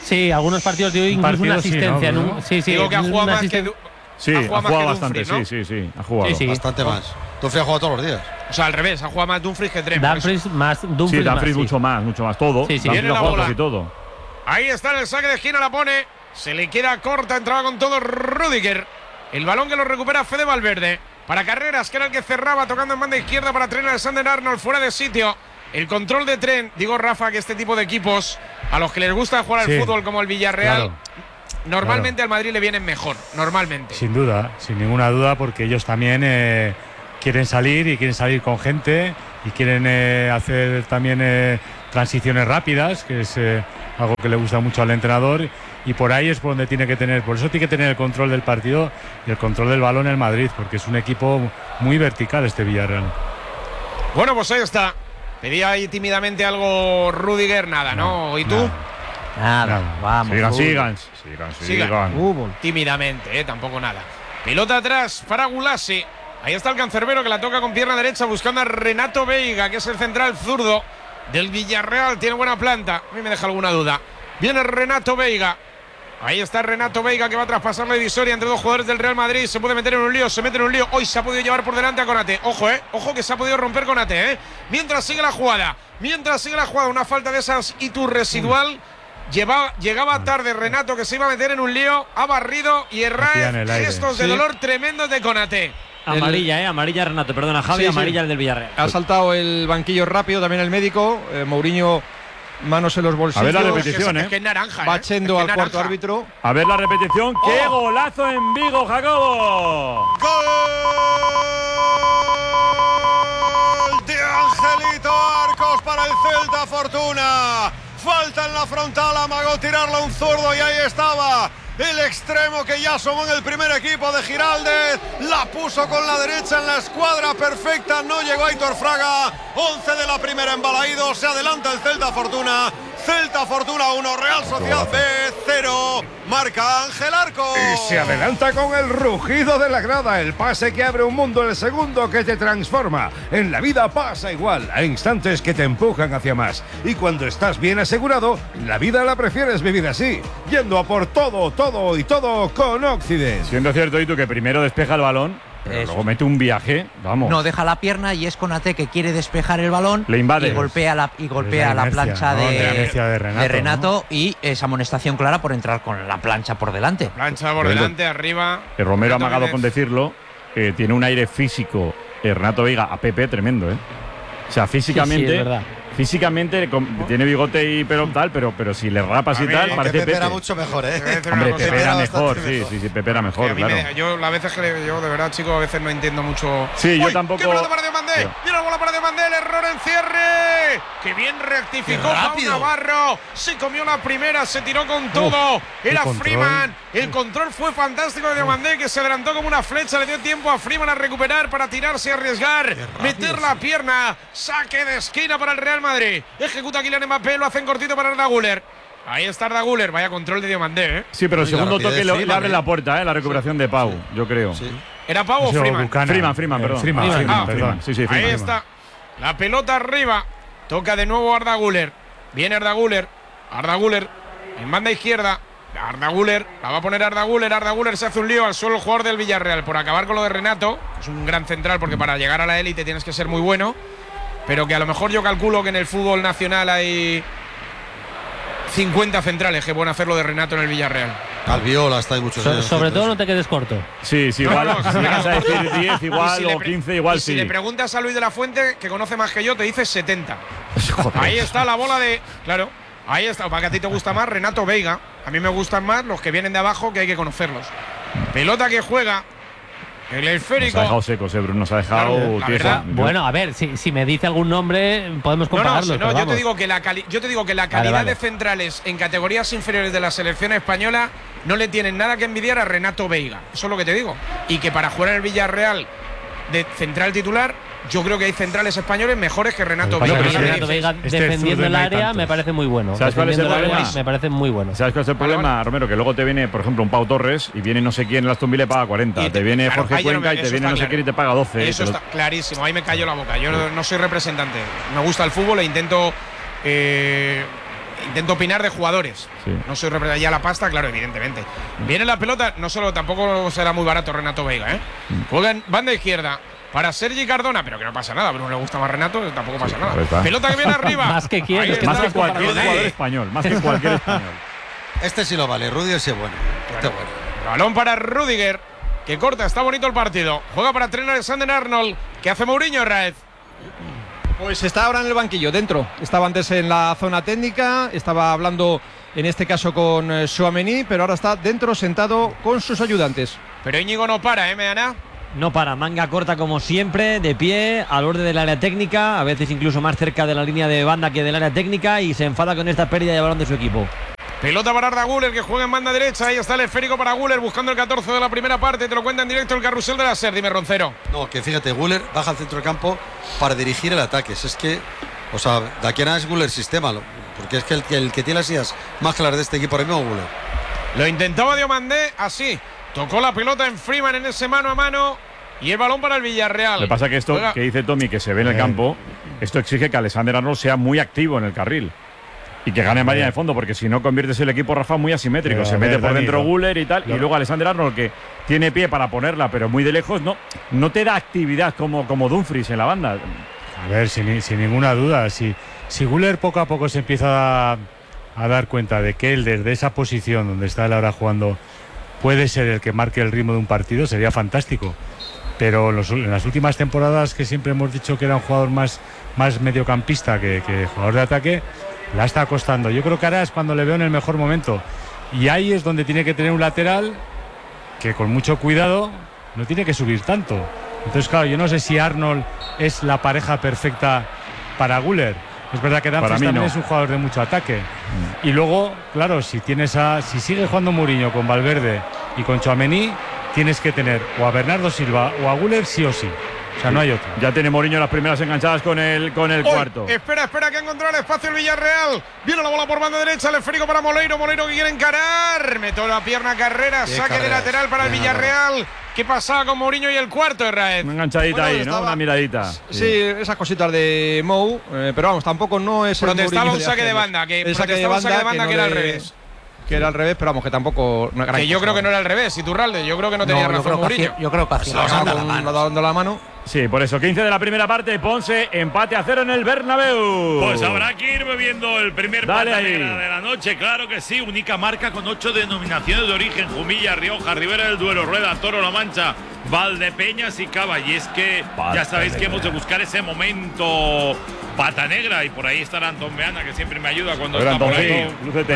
Sí, algunos partidos de hoy incluso una asistencia. Sí, digo que ha jugado más que Sí, ha jugado bastante, Dumfries, sí, ha jugado. Sí. Bastante más. Dumfries ha jugado todos los días. O sea, al revés, ha jugado más Dumfries que Trent. Dumfries más Dumfries. Sí, Dumfries mucho más, todo. Sí. Viene la bola. Y todo. Ahí está en el saque de esquina, la pone. Se le queda corta, entraba con todo Rüdiger. El balón que lo recupera Fede Valverde. Para Carreras, que era el que cerraba, tocando en banda izquierda para Trent Alexander-Arnold, fuera de sitio. El control de Trent. Digo, Rafa, que este tipo de equipos, a los que les gusta jugar al fútbol como el Villarreal, normalmente al Madrid le vienen mejor, normalmente. Sin duda, sin ninguna duda, porque ellos también quieren salir y quieren salir con gente y quieren hacer también transiciones rápidas, que es algo que le gusta mucho al entrenador, y por ahí es por donde tiene que tener, por eso tiene que tener el control del partido y el control del balón el Madrid, porque es un equipo muy vertical este Villarreal. Bueno, pues ahí está. Pedía ahí tímidamente algo Rüdiger, nada, ¿no? ¿Y tú? Nada. Vamos. Sigan. Tímidamente, tampoco nada. Pelota atrás para Gulasi. Ahí está el cancerbero que la toca con pierna derecha buscando a Renato Veiga, que es el central zurdo del Villarreal. Tiene buena planta. A mí me deja alguna duda. Viene Renato Veiga. Ahí está Renato Veiga, que va a traspasar la divisoria entre dos jugadores del Real Madrid. Se puede meter en un lío, se mete en un lío. Hoy se ha podido llevar por delante a Konaté. Ojo que se ha podido romper Konaté, Mientras sigue la jugada, una falta de esas residual. Llegaba tarde Renato, que se iba a meter en un lío. Ha barrido y Herrera. Gestos de dolor tremendos de Konaté. Amarilla Renato, perdona, Javi, amarilla el del Villarreal. Ha saltado el banquillo rápido también el médico. Mourinho, manos en los bolsillos. A ver la repetición, es que es naranja, Bachendo al cuarto árbitro. A ver la repetición. ¡Qué golazo en Vigo, Jacobo! ¡Gol de Angelito Arcos para el Celta Fortuna! Falta en la frontal, amagó tirarlo a un zurdo y ahí estaba el extremo que ya asomó en el primer equipo de Giraldez. La puso con la derecha en la escuadra perfecta, no llegó Aitor Fraga. 11 de la primera en Balaídos, se adelanta el Celta Fortuna. Celta Fortuna 1, Real Sociedad B 0. Marca Ángel Arcos. Y se adelanta con el rugido de la grada. El pase que abre un mundo, el segundo que te transforma. En la vida pasa igual. Hay instantes que te empujan hacia más. Y cuando estás bien asegurado, la vida la prefieres vivir así. Yendo a por todo con Occident. Siendo cierto, y tú, que primero despeja el balón, pero luego mete un viaje, vamos. No, deja la pierna y es Konaté que quiere despejar el balón. Le invade. Y golpea la plancha de Renato, y esa amonestación clara por entrar con la plancha por delante. Plancha por delante, arriba. Romero ha amagado con decirlo. Tiene un aire físico, Renato Veiga, a Pepe tremendo, O sea, físicamente. Sí, es verdad. Físicamente tiene bigote y pelo tal, pero si le rapas y tal, parece Pepe era mucho mejor, Hombre, Pepe era mejor, sí, Pepe era mejor, claro. Yo las veces de verdad, chicos, a veces no entiendo mucho. Sí, yo tampoco. ¡Qué pelota para Diomandé! ¡Mira la bola para Diomandé! ¡El error en cierre! ¡Qué bien rectificó Pau Navarro! Se comió la primera, se tiró con todo. Era Freeman. El control fue fantástico de Diomandé, que se adelantó como una flecha. Le dio tiempo a Freeman a recuperar para tirarse y arriesgar. Meter la pierna. Saque de esquina para el Real Madrid. Ejecuta Kylian Mbappé, lo hacen cortito para Arda Güler. Ahí está Arda Güler, vaya control de Diomandé, Sí, pero el segundo toque le abre la puerta, la recuperación de Pau, yo creo. Sí. ¿Era Pau o Freeman? Freeman, perdón. Freeman. Sí, Ahí está. La pelota arriba. Toca de nuevo Arda Güler. Viene Arda Güler. Arda Güler en banda izquierda. Arda Güler, la va a poner Arda Güler. Arda Güler se hace un lío al suelo el jugador del Villarreal por acabar con lo de Renato. Es un gran central porque para llegar a la élite tienes que ser muy bueno. Pero que a lo mejor yo calculo que en el fútbol nacional hay 50 centrales que pueden hacer lo de Renato en el Villarreal. Alviola está ahí muchos años. Sobre todo no te quedes corto. Sí, igual. Si llegas a decir 10 igual o 15 igual sí. Si le preguntas a Luis de la Fuente, que conoce más que yo, te dice 70. Ahí está la bola de… Claro, ahí está. Para que a ti te gusta más Renato Veiga. A mí me gustan más los que vienen de abajo, que hay que conocerlos. Pelota que juega… El esférico. Nos ha dejado secos, Bruno. Nos ha dejado tieso. Bueno, a ver, si me dice algún nombre, podemos compararlo. No, yo te digo que la calidad de centrales en categorías inferiores de la selección española no le tienen nada que envidiar a Renato Veiga. Eso es lo que te digo. Y que para jugar en el Villarreal de central titular, yo creo que hay centrales españoles mejores que Renato Veiga. Renato Veiga defendiendo el área me parece muy bueno. ¿Sabes cuál es el problema? Me parece muy bueno. ¿Sabes cuál es el problema, Romero? Que luego te viene, por ejemplo, un Pau Torres y viene no sé quién en Aston Villa y paga 40. Te viene Jorge Cuenca y te viene no sé quién y te paga 12. Eso está clarísimo. Ahí me cayó la boca. Yo no soy representante. Me gusta el fútbol e intento intento opinar de jugadores. Sí. No soy representante ya la pasta, claro, evidentemente. Viene la pelota, no solo, tampoco será muy barato Renato Veiga, ¿eh? Juega en banda izquierda para Sergi Cardona, pero que no pasa nada. A Bruno le gusta más Renato, tampoco pasa nada. Pelota que viene arriba. Más que quieres. Más que cualquier jugador español. Más que cualquier español. Este sí lo vale, Rudiger sí es bueno. Este es bueno. Balón para Rudiger, que corta, está bonito el partido. Juega para Trent Alexander-Arnold, que hace Mourinho, Raez. Pues está ahora en el banquillo, dentro. Estaba antes en la zona técnica, estaba hablando en este caso con Tchouaméni, pero ahora está dentro sentado con sus ayudantes. Pero Íñigo no para, Meana. No para, manga corta como siempre, de pie, al borde del área técnica, a veces incluso más cerca de la línea de banda que del área técnica, y se enfada con esta pérdida de balón de su equipo. Pelota para Arda Güler, que juega en banda derecha. Ahí está el esférico para Güler, buscando el 14 de la primera parte. Te lo cuenta en directo el carrusel de la SER. Dime, Roncero. No, que fíjate, Güler baja al centro del campo para dirigir el ataque. Es que, o sea, de aquí a nada es Güler sistema. Porque es que el que tiene las ideas más claras de este equipo ahora mismo es Güler. Lo intentaba Diomandé, así. Tocó la pelota en Freeman en ese mano a mano. Y el balón para el Villarreal. Lo que pasa es que esto que dice Tommy, que se ve en el campo, esto exige que Alexander-Arnold sea muy activo en el carril. Y que gane en línea de fondo, porque si no conviertes el equipo, Rafa, muy asimétrico. Se mete por dentro Güler y tal, y luego Alexander-Arnold, que tiene pie para ponerla, pero muy de lejos, no te da actividad como Dumfries en la banda. A ver, sin ninguna duda, si Güler poco a poco se empieza a dar cuenta de que él desde esa posición donde está él ahora jugando puede ser el que marque el ritmo de un partido, sería fantástico. Pero en las últimas temporadas, que siempre hemos dicho que era un jugador más mediocampista que jugador de ataque, la está costando. Yo creo que ahora es cuando le veo en el mejor momento. Y ahí es donde tiene que tener un lateral que con mucho cuidado no tiene que subir tanto. Entonces, claro, yo no sé si Arnold es la pareja perfecta para Güler. Es verdad que Dumfries también es un jugador de mucho ataque. Y luego, claro, si sigue jugando Mourinho con Valverde y con Tchouaméni, tienes que tener o a Bernardo Silva o a Güler sí o sí. O sea, no hay otro. Ya tiene Mourinho las primeras enganchadas con el cuarto. Espera, que ha encontrado el espacio el Villarreal. Viene la bola por banda derecha, el esférico para Moleiro que quiere encarar. Metió la pierna Carrera, saque de lateral para el Villarreal. ¿Qué pasaba con Mourinho y el cuarto, Raez? Una enganchadita ahí, ¿no? Una miradita. Sí, esas cositas de Mou, pero vamos, tampoco no es protestaba un saque de banda, que era al revés. Que era al revés, pero vamos, que tampoco. Que yo creo que no era al revés, Iturralde. Yo creo que no tenía razón Mourinho. Yo creo que hacía dando la mano. Sí, por eso, 15 de la primera parte, Ponce, empate a 0 en el Bernabéu. Pues habrá que ir bebiendo el primer pata negra de la noche, claro que sí. Única marca con 8 denominaciones de origen: Jumilla, Rioja, Ribera del Duero, Rueda, Toro, La Mancha, Valdepeñas y Cava. Y es que ya sabéis que hemos de buscar ese momento pata negra, y por ahí estará Antón Meana, que siempre me ayuda cuando está por ahí.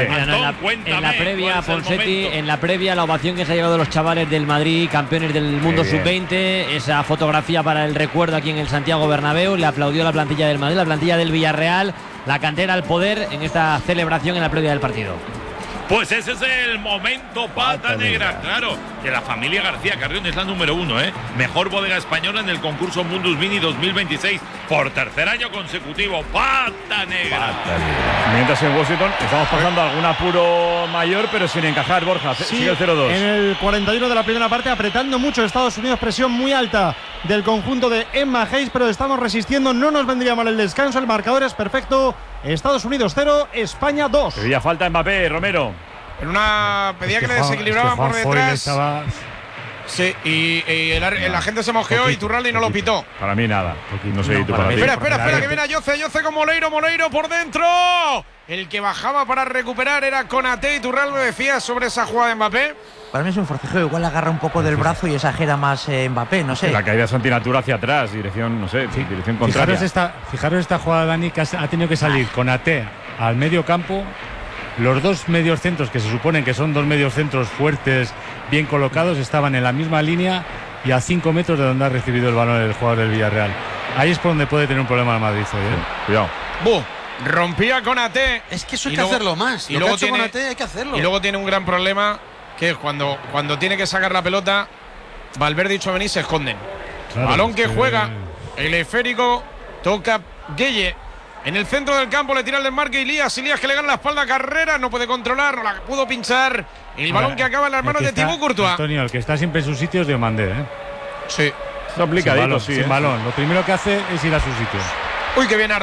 En la previa, Ponsetti, en la previa, la ovación que se ha llevado los chavales del Madrid, campeones del mundo sub-20, esa fotografía para el recuerdo aquí en el Santiago Bernabéu, le aplaudió la plantilla del Madrid, la plantilla del Villarreal, la cantera al poder en esta celebración en la previa del partido. Pues ese es el momento pata negra, claro, que la familia García Carrión es la número 1, mejor bodega española en el concurso Mundus Vini 2026 por tercer año consecutivo. Pata negra. Mientras en Washington estamos pasando algún apuro mayor, pero sin encajar, Borja. Sigue el 0-2. En el 41 de la primera parte, apretando mucho Estados Unidos, presión muy alta del conjunto de Emma Hayes, pero estamos resistiendo, no nos vendría mal el descanso, el marcador es perfecto. Estados Unidos 0, España 2. Pedía falta Mbappé, Romero. En una pedía que le desequilibraban por detrás. Sí, y la gente se mosqueó y Iturralde no lo pitó. Para mí nada. No sé, tú para ti. Espera, que viene a Yoce con Moleiro por dentro. El que bajaba para recuperar era Konaté. Iturralde decía sobre esa jugada de Mbappé. Para mí es un forcejeo, igual agarra un poco del brazo y exagera más Mbappé, no sé. La caída es antinatura hacia atrás, dirección, no sé, dirección contraria. Fijaros esta jugada, Dani, que ha tenido que salir Konaté al medio campo. Los dos mediocentros, que se suponen que son dos mediocentros fuertes, bien colocados, estaban en la misma línea y a 5 metros de donde ha recibido el balón el jugador del Villarreal. Ahí es por donde puede tener un problema el Madrid. Cuidado. Rompía Konaté. Es que eso hay que hacerlo más. Y luego tiene Konaté hay que hacerlo. Y luego tiene un gran problema, que es cuando tiene que sacar la pelota, Valverde y Tchouaméni se esconden. Claro, balón que juega el esférico, toca Gueye. En el centro del campo le tira el desmarque Ilías que le gana la espalda a Carrera, no puede controlar, no la pudo pinchar. El balón que acaba en las manos de Thibaut Courtois. Antonio, el que está siempre en sus sitios de Diomandé, Sí. Está aplicadito, sin balón. Lo primero que hace es ir a sus sitios. Uy, qué bien Arda.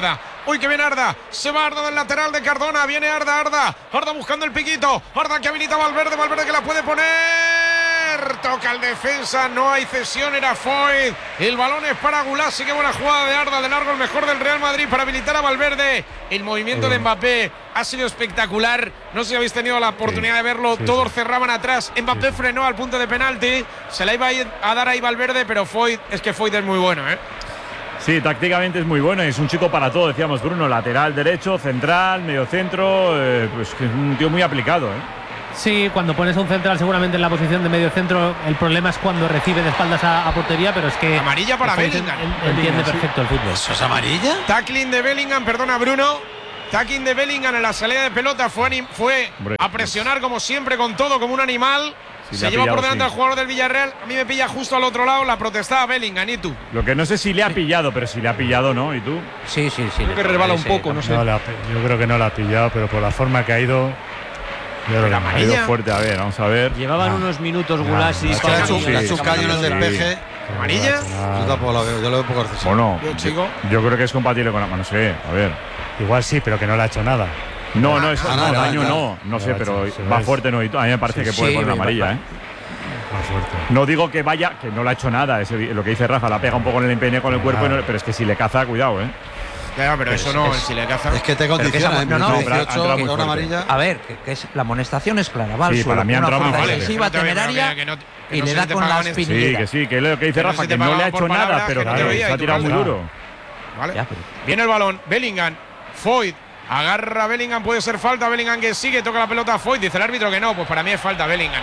Uy, que viene Arda. Se va Arda del lateral de Cardona. Viene Arda. Arda buscando el piquito. Arda que habilita a Valverde. Valverde que la puede poner. Toca el defensa. No hay cesión. Era Foyt. El balón es para Gulassi. Qué buena jugada de Arda. De largo el mejor del Real Madrid para habilitar a Valverde. El movimiento de Mbappé ha sido espectacular. No sé si habéis tenido la oportunidad de verlo. Todos cerraban atrás. Mbappé frenó al punto de penalti. Se la iba a dar ahí Valverde, pero Foyt es muy bueno, ¿eh? Sí, tácticamente es muy bueno y es un chico para todo, decíamos Bruno, lateral derecho, central, medio centro, pues que es un tío muy aplicado, ¿eh? Sí, cuando pones a un central seguramente en la posición de medio centro, el problema es cuando recibe de espaldas a portería, pero es que… Amarilla para Bellingham. Entiende perfecto el fútbol. ¿Eso es amarilla? Tackling de Bellingham, perdona Bruno. Tackling de Bellingham en la salida de pelota fue a presionar como siempre con todo, como un animal. Sí, se lleva por delante al jugador del Villarreal. A mí me pilla justo al otro lado. La protestaba Bellingham. ¿Y tú? Lo que no sé si le ha pillado, pero si le ha pillado, ¿no? ¿Y tú? Sí. Creo que resbala un poco, no sé. Yo creo que no la ha pillado, pero por la forma que ha ido… Ha ido fuerte, a ver, vamos a ver. Llevaban unos minutos Gulassi. La chucaño en el despeje. ¿Amarilla? Yo tampoco la veo, yo lo veo poco accesible. Bueno, yo creo que es compatible con la mano, no sé, a ver. Igual sí, pero que no le ha hecho nada. No, daño no sé, pero va fuerte, no. A mí me parece que puede poner amarilla, ¿eh? No digo que vaya, que no le ha hecho nada, lo que dice Rafa, la pega un poco en el empeine con el cuerpo, pero es que si le caza, cuidado, ¿eh? Claro, pero eso no, si le caza. Es que te condiciona, una amarilla. A ver, la amonestación es clara, ¿vale? Sí, para mí ha entrado muy fuerte. Excesiva, temeraria, y le da con la espinilla. Sí, que es lo que dice Rafa, que no le ha hecho nada, pero se ha tirado muy duro. Vale. Viene el balón, Bellingham, Foyt. Agarra Bellingham, puede ser falta. Bellingham que sigue, toca la pelota a Foyt. Dice el árbitro que no, pues para mí es falta Bellingham.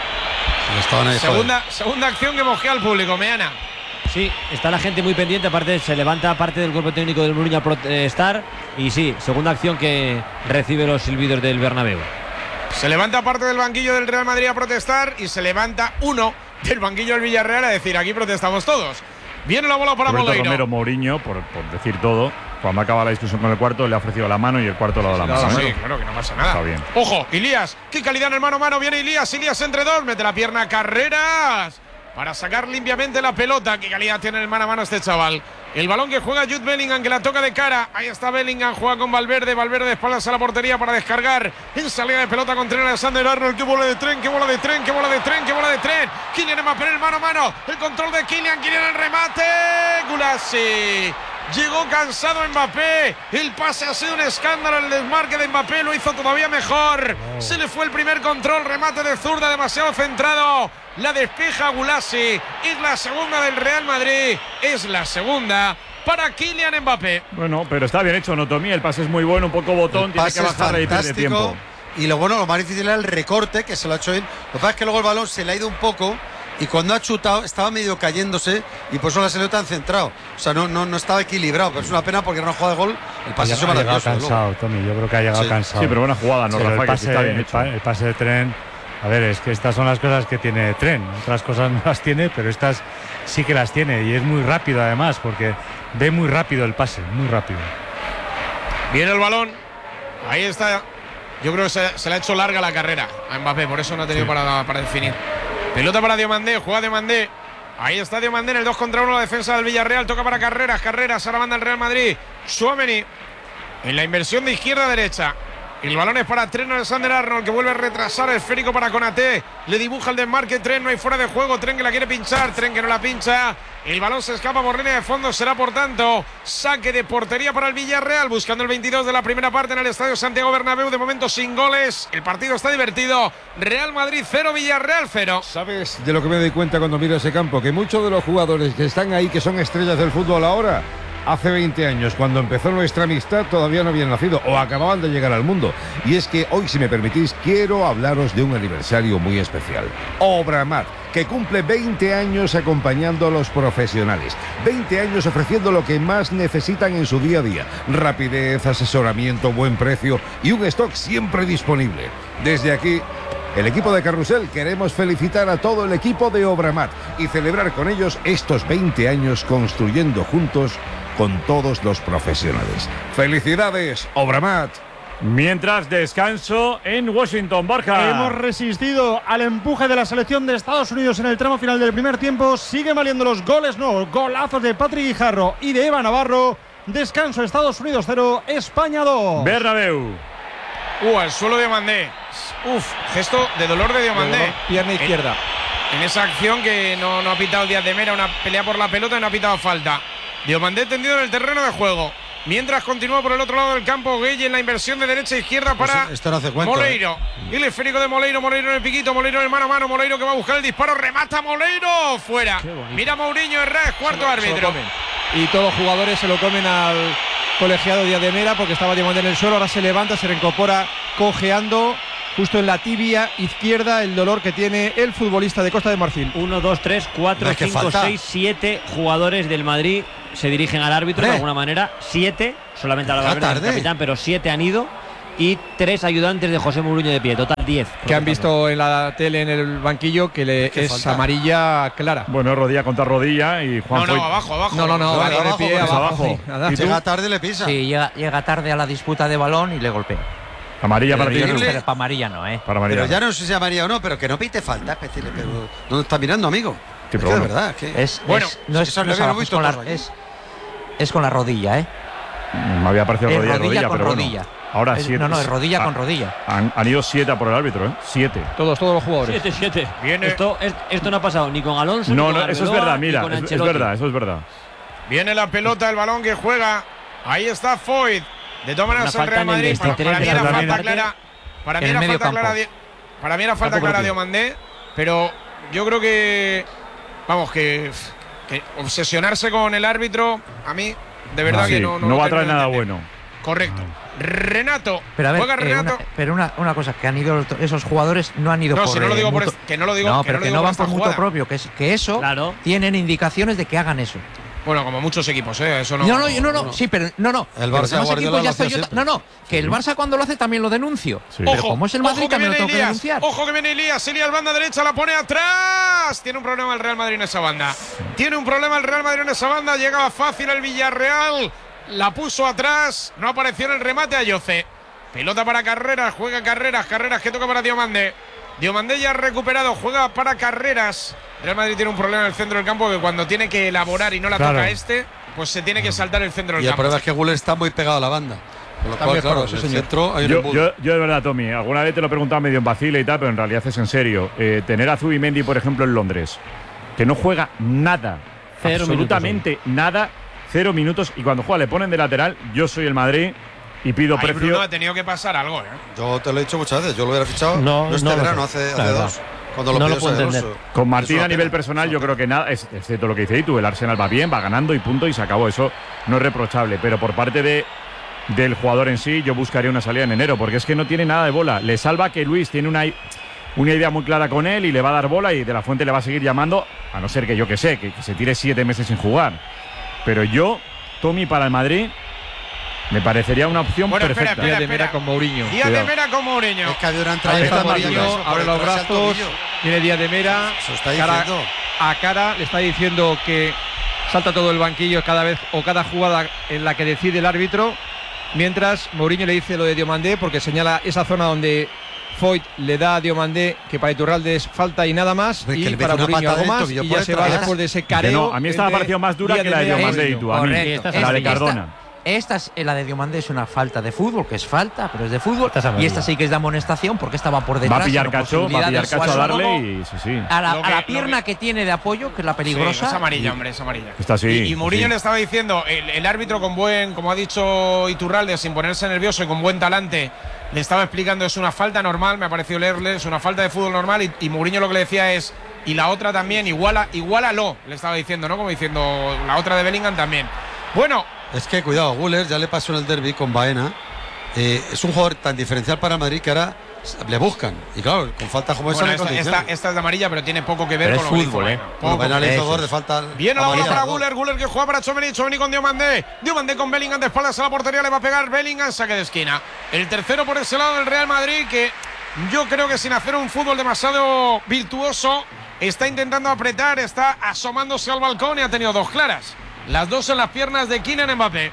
Segunda acción que mosquea al público, Meana. Sí, está la gente muy pendiente, aparte se levanta parte del cuerpo técnico del Mourinho a protestar. Y sí, segunda acción que recibe los silbidos del Bernabéu. Se levanta parte del banquillo del Real Madrid a protestar y se levanta uno del banquillo del Villarreal a decir aquí protestamos todos. Viene la bola para Moleiro. Romero Mourinho, por decir todo, cuando acaba la discusión con el cuarto, le ha ofrecido la mano y el cuarto le ha dado la mano. Sí, claro que no pasa nada. Está bien. Ojo, Ilías, qué calidad en el mano a mano. Viene Ilías entre dos, mete la pierna, Carreras, para sacar limpiamente la pelota. Qué calidad tiene el mano a mano este chaval. El balón que juega Jude Bellingham, que la toca de cara. Ahí está Bellingham, juega con Valverde. Valverde de espaldas a la portería para descargar. En salida de pelota con Trent Alexander-Arnold. ¡Qué bola de tren! ¡Qué bola de tren! ¡Qué bola de tren! ¡Qué bola de tren! Kylian Mbappé, el mano a mano. El control de Kylian el remate. Gulassi. Llegó cansado Mbappé. El pase ha sido un escándalo. El desmarque de Mbappé lo hizo todavía mejor. Se le fue el primer control. Remate de zurda demasiado centrado. La despeja Gulassi. Es la segunda del Real Madrid. Es la segunda para Kylian Mbappé. Bueno, pero está bien hecho, Notomí. El pase es muy bueno, un poco botón. Tiene que bajar y pierde tiempo. Y lo más difícil era el recorte, que se lo ha hecho él. Lo que pasa es que luego el balón se le ha ido un poco. Y cuando ha chutado estaba medio cayéndose y por eso la salió tan centrado. O sea, no estaba equilibrado, pero es una pena porque era una jugada de gol. El pase es maravilloso. Ha llegado cansado, Tommy. Yo creo que ha llegado cansado. Sí, pero buena jugada, no, Rafa, que está bien hecho. El pase de Tren. A ver, es que estas son las cosas que tiene Tren. Otras cosas no las tiene, pero estas sí que las tiene. Y es muy rápido además, porque ve muy rápido el pase, muy rápido. Viene el balón. Ahí está. Yo creo que se le ha hecho larga la carrera a Mbappé, por eso no ha tenido para definir. Pelota para Diomandé, juega Diomandé. Ahí está Diomandé en el 2 contra 1, la defensa del Villarreal. Toca para Carreras, ahora manda el Real Madrid. Tchouaméni en la inversión de izquierda a derecha. El balón es para Trent Alexander-Arnold, que vuelve a retrasar el esférico para Konaté. Le dibuja el desmarque, Trent, no hay fuera de juego. Trent que la quiere pinchar, Trent que no la pincha. El balón se escapa por línea de fondo, será por tanto saque de portería para el Villarreal, buscando el 22 de la primera parte en el Estadio Santiago Bernabéu. De momento sin goles, el partido está divertido. Real Madrid 0, Villarreal 0. ¿Sabes de lo que me doy cuenta cuando miro ese campo? Que muchos de los jugadores que están ahí, que son estrellas del fútbol ahora, hace 20 años, cuando empezó nuestra amistad, todavía no habían nacido o acababan de llegar al mundo. Y es que hoy, si me permitís, quiero hablaros de un aniversario muy especial. Obramat, que cumple 20 años acompañando a los profesionales. 20 años ofreciendo lo que más necesitan en su día a día. Rapidez, asesoramiento, buen precio y un stock siempre disponible. Desde aquí, el equipo de Carrusel, queremos felicitar a todo el equipo de Obramat y celebrar con ellos estos 20 años construyendo juntos con todos los profesionales. ¡Felicidades, Obramat! Mientras, descanso en Washington, Borja. Hemos resistido al empuje de la selección de Estados Unidos en el tramo final del primer tiempo. Siguen valiendo los goles, no, golazos de Patrick Guijarro y de Eva Navarro. Descanso, Estados Unidos 0, España 2. Bernabéu. Al suelo de Diomandé. Gesto de dolor de Diomandé. Pierna izquierda. En esa acción que no ha pitado Díaz de Mera, una pelea por la pelota y no ha pitado falta. Diomandé tendido en el terreno de juego. Mientras continúa por el otro lado del campo Gueye en la inversión de derecha a izquierda para esto no hace cuento, Moleiro. Y el esférico de Moleiro en el piquito, Moleiro en el mano a mano, Moleiro que va a buscar el disparo, remata Moleiro, fuera. Mira Mourinho Herrera, cuarto árbitro. Y todos los jugadores se lo comen al colegiado Díaz de Mera porque estaba Diomandé en el suelo, ahora se levanta, se reincorpora cojeando justo en la tibia izquierda, el dolor que tiene el futbolista de Costa de Marfil. 1, 2, 3, 4, 5, 6, 7 jugadores del Madrid se dirigen al árbitro de alguna manera. 7, solamente a la Valverde, el capitán, pero 7 han ido. Y 3 ayudantes de José Mourinho de pie, total 10. Que han visto en la tele en el banquillo que es amarilla clara. Bueno, rodilla contra rodilla y Juan No, abajo. No, abajo, pie, abajo. Sí. Llega tarde y le pisa. Sí, llega tarde a la disputa de balón y le golpea. Amarilla para ti. Pero para amarilla no, Para amarilla. Pero ya no sé si amarilla o no, pero que no pite falta. Pero ¿dónde está mirando, amigo? Sí, es que de verdad. Es con la rodilla, Me había parecido rodilla, con pero rodilla. Bueno. Ahora 7. No, es rodilla con rodilla. Han ido 7 por el árbitro, 7. Todos los jugadores. 7. Esto no ha pasado ni con Alonso. No, ni con eso es verdad, mira. Eso es verdad. Viene la pelota, el balón que juega. Ahí está Foyt. De todas maneras, el Real Madrid. Para mí era falta clara. Para mí era falta clara de Diomandé. Pero yo creo que. Vamos, que obsesionarse con el árbitro, a mí, de verdad que no va a traer nada bueno. Correcto. Renato. Pero a ver, juega Renato. Una cosa, que han ido esos jugadores, no han ido por. Si no lo digo que no lo digo. No, pero que no van por mutuo propio, que eso tienen indicaciones de que hagan eso. Bueno, como muchos equipos, eso no. No, sí, pero no. El Barça equipos ya estoy yo. No, que el Barça cuando lo hace también lo denuncio. Sí. Pero como es el Madrid también lo tengo que denunciar. Ojo que viene Elías, banda derecha, la pone atrás. Tiene un problema el Real Madrid en esa banda. Llegaba fácil el Villarreal. La puso atrás, no apareció en el remate a Yoce. Pelota para Carreras, juega Carreras que toca para Diomandé. Diomandé ya ha recuperado, juega para Carreras. Real Madrid tiene un problema en el centro del campo que cuando tiene que elaborar y no la toca pues se tiene que saltar el centro del campo. Y el problema es que Güler está muy pegado a la banda. Con lo cual, claro, el centro hay yo de verdad, Tommy, alguna vez te lo he preguntado medio en vacile y tal, pero en realidad es en serio. Tener a Zubimendi, por ejemplo, en Londres, que no juega nada, absolutamente nada, 0 minutos, y cuando juega le ponen de lateral. Yo soy el Madrid y pido precio. Bruno, ha tenido que pasar algo, Yo te lo he dicho muchas veces, yo lo hubiera fichado no este verano, hace 2. Cuando lo puedo entender. Con Martín a nivel personal yo creo que nada, excepto lo que dice tú, el Arsenal va bien, va ganando y punto, y se acabó. Eso no es reprochable, pero por parte del jugador en sí yo buscaría una salida en enero, porque es que no tiene nada de bola. Le salva que Luis tiene una idea muy clara con él y le va a dar bola, y De La Fuente le va a seguir llamando, a no ser que yo que sé, que se tire 7 meses sin jugar. Pero yo, Tommy, para el Madrid me parecería una opción perfecta. Díaz de Mera con Mourinho. Díaz de Mera con Mourinho. Es que había una entrada Mourinho, abre los brazos, viene Díaz de Mera, cara a cara, le está diciendo que salta todo el banquillo cada jugada en la que decide el árbitro, mientras Mourinho le dice lo de Diomandé, porque señala esa zona donde Foyt le da a Diomandé que para Iturralde es falta y nada más, y para Mourinho algo más, y ya se va después de ese careo. A mí esta me ha parecido más dura que la de Diomandé y tú, a mí, la de Cardona. La de Diomandé es una falta de fútbol, que es falta, pero es de fútbol. Y esta sí que es de amonestación, porque estaba por detrás. Va a pillar cacho a darle y sí. A la pierna que tiene de apoyo, que es la peligrosa. Sí, es amarilla, hombre, es amarilla. Está así. Y Mourinho le estaba diciendo, el árbitro con como ha dicho Iturralde, sin ponerse nervioso y con buen talante, le estaba explicando, es una falta normal, me ha parecido leerle, es una falta de fútbol normal, y Mourinho lo que le decía es, y la otra también, igualalo, le estaba diciendo, ¿no? Como diciendo, la otra de Bellingham también. Bueno. Es que cuidado, Güler ya le pasó en el derbi con Baena. Es un jugador tan diferencial para Madrid que ahora le buscan. Y claro, con falta como esa esta es de amarilla, pero tiene poco que ver pero con lo fútbol, que hizo. Baena le hizo 2 de falta. Viene la bola para Güler que juega para Tchouaméni con Diomandé. Diomandé con Bellingham de espaldas a la portería, le va a pegar Bellingham, saque de esquina. El tercero por ese lado del Real Madrid, que yo creo que sin hacer un fútbol demasiado virtuoso, está intentando apretar, está asomándose al balcón y ha tenido 2 claras. Las 2 en las piernas de Kylian Mbappé.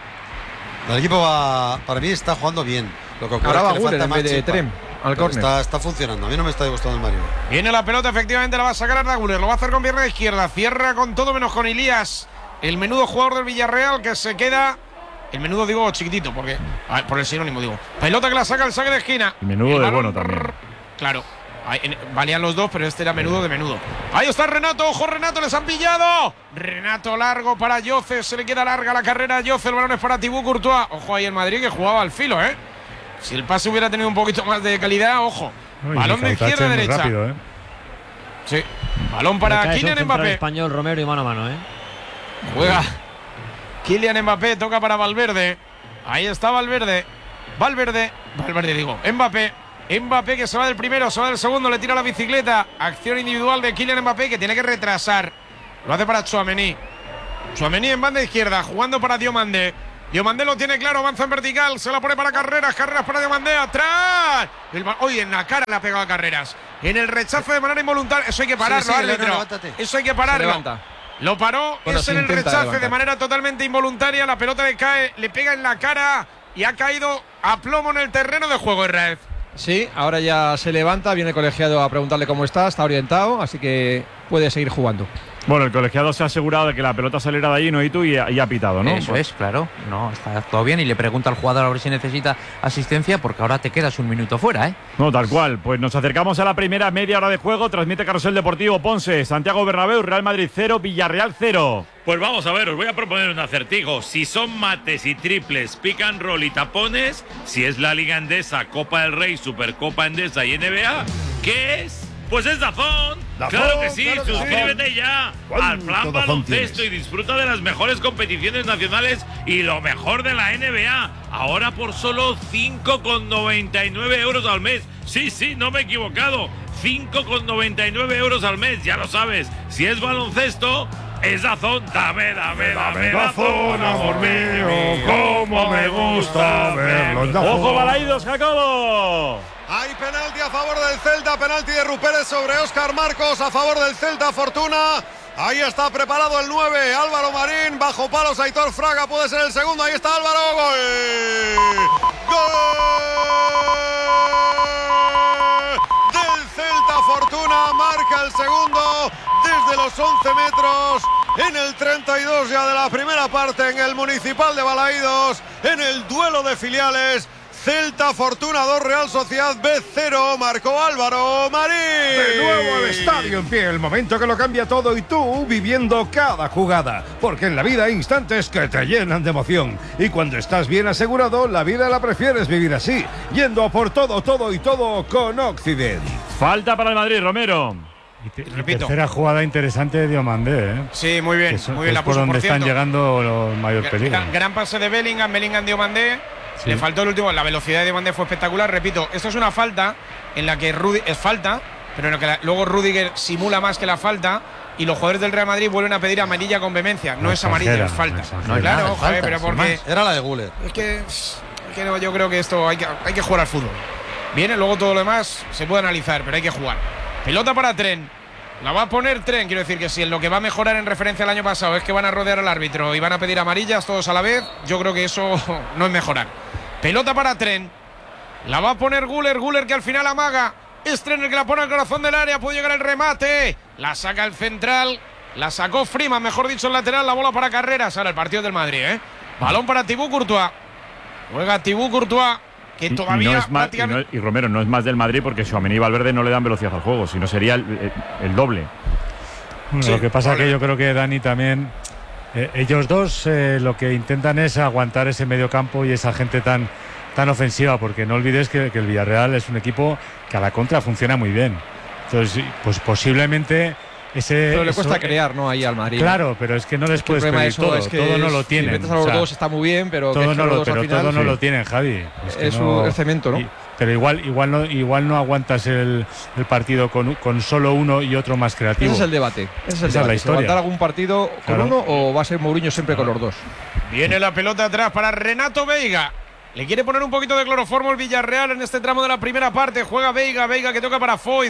El equipo para mí está jugando bien. Lo que ahora va Güler en vez de Trem al córner. Está funcionando. A mí no me está gustando el Mario. Viene la pelota, efectivamente la va a sacar Arda Güler. Lo va a hacer con pierna izquierda. Cierra con todo menos con Elías. El menudo jugador del Villarreal, que se queda El menudo digo chiquitito, porque por el sinónimo digo. Pelota que la saca el saque de esquina. Y menudo de bueno también. Claro. Valían los dos, pero este era menudo de menudo. Ahí está Renato, ojo Renato, les han pillado. Renato largo para Yoce, se le queda larga la carrera a Yoce, el balón es para Thibaut Courtois. Ojo ahí el Madrid que jugaba al filo, Si el pase hubiera tenido un poquito más de calidad, ojo. Balón de izquierda a derecha. Rápido, Sí. Balón para Kylian Mbappé. Español Romero y mano a mano, Juega Kylian Mbappé, toca para Valverde. Ahí está Valverde digo, Mbappé que se va del primero, se va del segundo, le tira la bicicleta. Acción individual de Kylian Mbappé que tiene que retrasar. Lo hace para Tchouaméni. Tchouaméni en banda izquierda, jugando para Diomandé. Diomandé lo tiene claro, avanza en vertical, se la pone para Carreras para Diomandé, atrás. Oye, en la cara le ha pegado a Carreras. En el rechazo de manera involuntaria, eso hay que pararlo, árbitro. Eso hay que pararlo. Lo paró, es en el rechace de manera totalmente involuntaria. La pelota le cae, le pega en la cara y ha caído a plomo en el terreno de juego, Israel. Sí, ahora ya se levanta, viene el colegiado a preguntarle cómo está orientado, así que puede seguir jugando. Bueno, el colegiado se ha asegurado de que la pelota saliera de allí, ¿no? Y ha pitado, ¿no? Eso es, claro. No, está todo bien y le pregunta al jugador a ver si necesita asistencia porque ahora te quedas un minuto fuera, No, tal cual. Pues nos acercamos a la primera media hora de juego. Transmite Carrusel Deportivo Ponce, Santiago Bernabéu, Real Madrid 0, Villarreal 0. Pues vamos a ver, os voy a proponer un acertijo. Si son mates y triples, pick and roll y tapones, si es la Liga Endesa, Copa del Rey, Supercopa Endesa y NBA, ¿qué es? Pues es DAZN. Claro que sí, claro, suscríbete ya al plan baloncesto y disfruta de las mejores competiciones nacionales y lo mejor de la NBA. Ahora por solo 5,99 euros al mes. Sí, no me he equivocado. 5,99 euros al mes, ya lo sabes. Si es baloncesto, es DAZN. Dame DAZN, amor mío, cómo me gusta verlo. ¡Ojo, Balaídos, Jacobo! Hay penalti a favor del Celta, penalti de Ruperes sobre Óscar Marcos, a favor del Celta, Fortuna. Ahí está preparado el 9, Álvaro Marín, bajo palos Aitor Fraga, puede ser el segundo, ahí está Álvaro, ¡gol! ¡Gol! Del Celta, Fortuna, marca el segundo desde los 11 metros, en el 32 ya de la primera parte, en el Municipal de Balaídos, en el duelo de filiales. Celta Fortuna 2, Real Sociedad B0, marcó Álvaro Marín. De nuevo el estadio en pie, el momento que lo cambia todo y tú viviendo cada jugada. Porque en la vida hay instantes que te llenan de emoción. Y cuando estás bien asegurado, la vida la prefieres vivir así, yendo a por todo con Occident. Falta para el Madrid, Romero. Repito. Tercera jugada interesante de Diomandé, Sí, muy bien, muy bien la puso, por donde están llegando los mayor peligro. Gran pase de Bellingham Diomandé. Sí. Le faltó el último, la velocidad de Diomandé fue espectacular. Repito, esto es una falta en la que es falta, pero en la que luego Rüdiger simula más que la falta y los jugadores del Real Madrid vuelven a pedir amarilla con vehemencia. No es amarilla, es falta. No, claro, joder, pero porque era la de Güler. Es que no, yo creo que esto hay que jugar al fútbol. Viene, luego todo lo demás se puede analizar, pero hay que jugar. Pelota para Tren. La va a poner Tren, quiero decir que si en lo que va a mejorar en referencia al año pasado es que van a rodear al árbitro y van a pedir amarillas todos a la vez, yo creo que eso no es mejorar. Pelota para Tren. La va a poner Güler que al final amaga. Es Tren el que la pone al corazón del área. Puede llegar el remate. La saca el central. La sacó Freeman, mejor dicho, el lateral. La bola para Carreras. Ahora el partido del Madrid, Balón para Thibaut Courtois. Juega Thibaut Courtois, que todavía no es prácticamente... y Romero, no es más del Madrid porque Tchouaméni y Valverde no le dan velocidad al juego. Si no sería el doble. Bueno, sí, lo que pasa es que yo creo que Dani también... ellos dos lo que intentan es aguantar ese medio campo y esa gente tan ofensiva, porque no olvides que el Villarreal es un equipo que a la contra funciona muy bien. Entonces, pues posiblemente pero le cuesta crear, ¿no? Ahí al Madrid. Claro, pero es que no les puedes pedir todo. Todo no lo tienen. Si metes a los dos está muy bien, pero todo no lo tienen, Javi. Es el cemento, ¿no? Pero igual no aguantas el partido con solo uno y otro más creativo. Ese es el debate. Esa es la historia. ¿Aguantar algún partido con uno o va a ser Mourinho siempre con los dos? Viene la pelota atrás para Renato Veiga. Le quiere poner un poquito de cloroformo el Villarreal en este tramo de la primera parte. Juega Veiga que toca para Foyt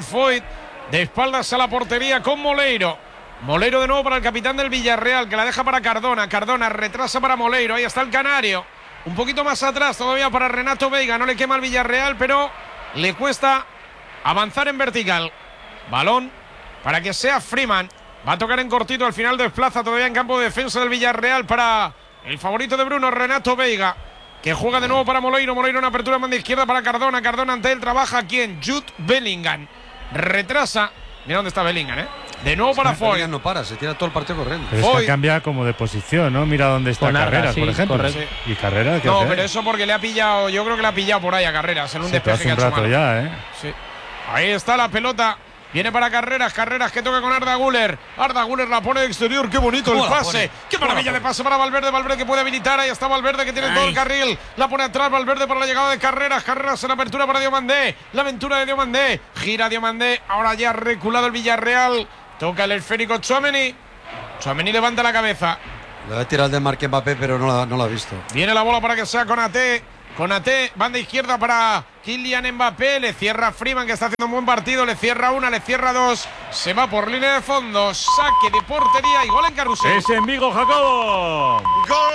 de espaldas a la portería con Moleiro. Moleiro de nuevo para el capitán del Villarreal, que la deja para Cardona. Cardona retrasa para Moleiro. Ahí está el canario. Un poquito más atrás todavía para Renato Veiga. No le quema el Villarreal, pero le cuesta avanzar en vertical. Balón para que sea Freeman. Va a tocar en cortito, al final desplaza todavía en campo de defensa del Villarreal para El favorito de Bruno, Renato Veiga, que juega de nuevo para Moleiro. Moleiro en apertura en banda izquierda para Cardona. Cardona ante él trabaja ¿quién? Jude Bellingham. Retrasa. Mira dónde está Bellingham, ¿eh? De nuevo para Foy. Bellingham no para, se tira todo el partido corriendo. Pero es que cambia como de posición, ¿no? Mira dónde está Carreras, por ejemplo. Sí. Y Carreras, ¿qué No, hace? pero eso porque le ha pillado, yo creo que le ha pillado por ahí a Carreras en un despeje hace que un ha hecho rato mal. ya, ¿eh? Sí. Ahí está la pelota. Viene para Carreras que toca con Arda Güler. Arda Güler la pone de exterior, qué bonito el pase. Qué maravilla de pase para Valverde. Valverde que puede habilitar, ahí está Valverde que tiene todo el carril. La pone atrás Valverde para la llegada de Carreras. Carreras en apertura para Diomandé. La aventura de Diomandé. Gira Diomandé, ahora ya ha reculado el Villarreal. Toca el esférico Tchouaméni. Tchouaméni levanta la cabeza. Le va a tirar el de Marque Mbappé, pero no la ha visto. Viene la bola para que sea Konaté. Konaté, banda izquierda para Kylian Mbappé. Le cierra Freeman, que está haciendo un buen partido. Le cierra una, le cierra dos. Se va por línea de fondo. Saque de portería y gol en Carrusel. Es en Vigo, Jacobo. ¡Gol!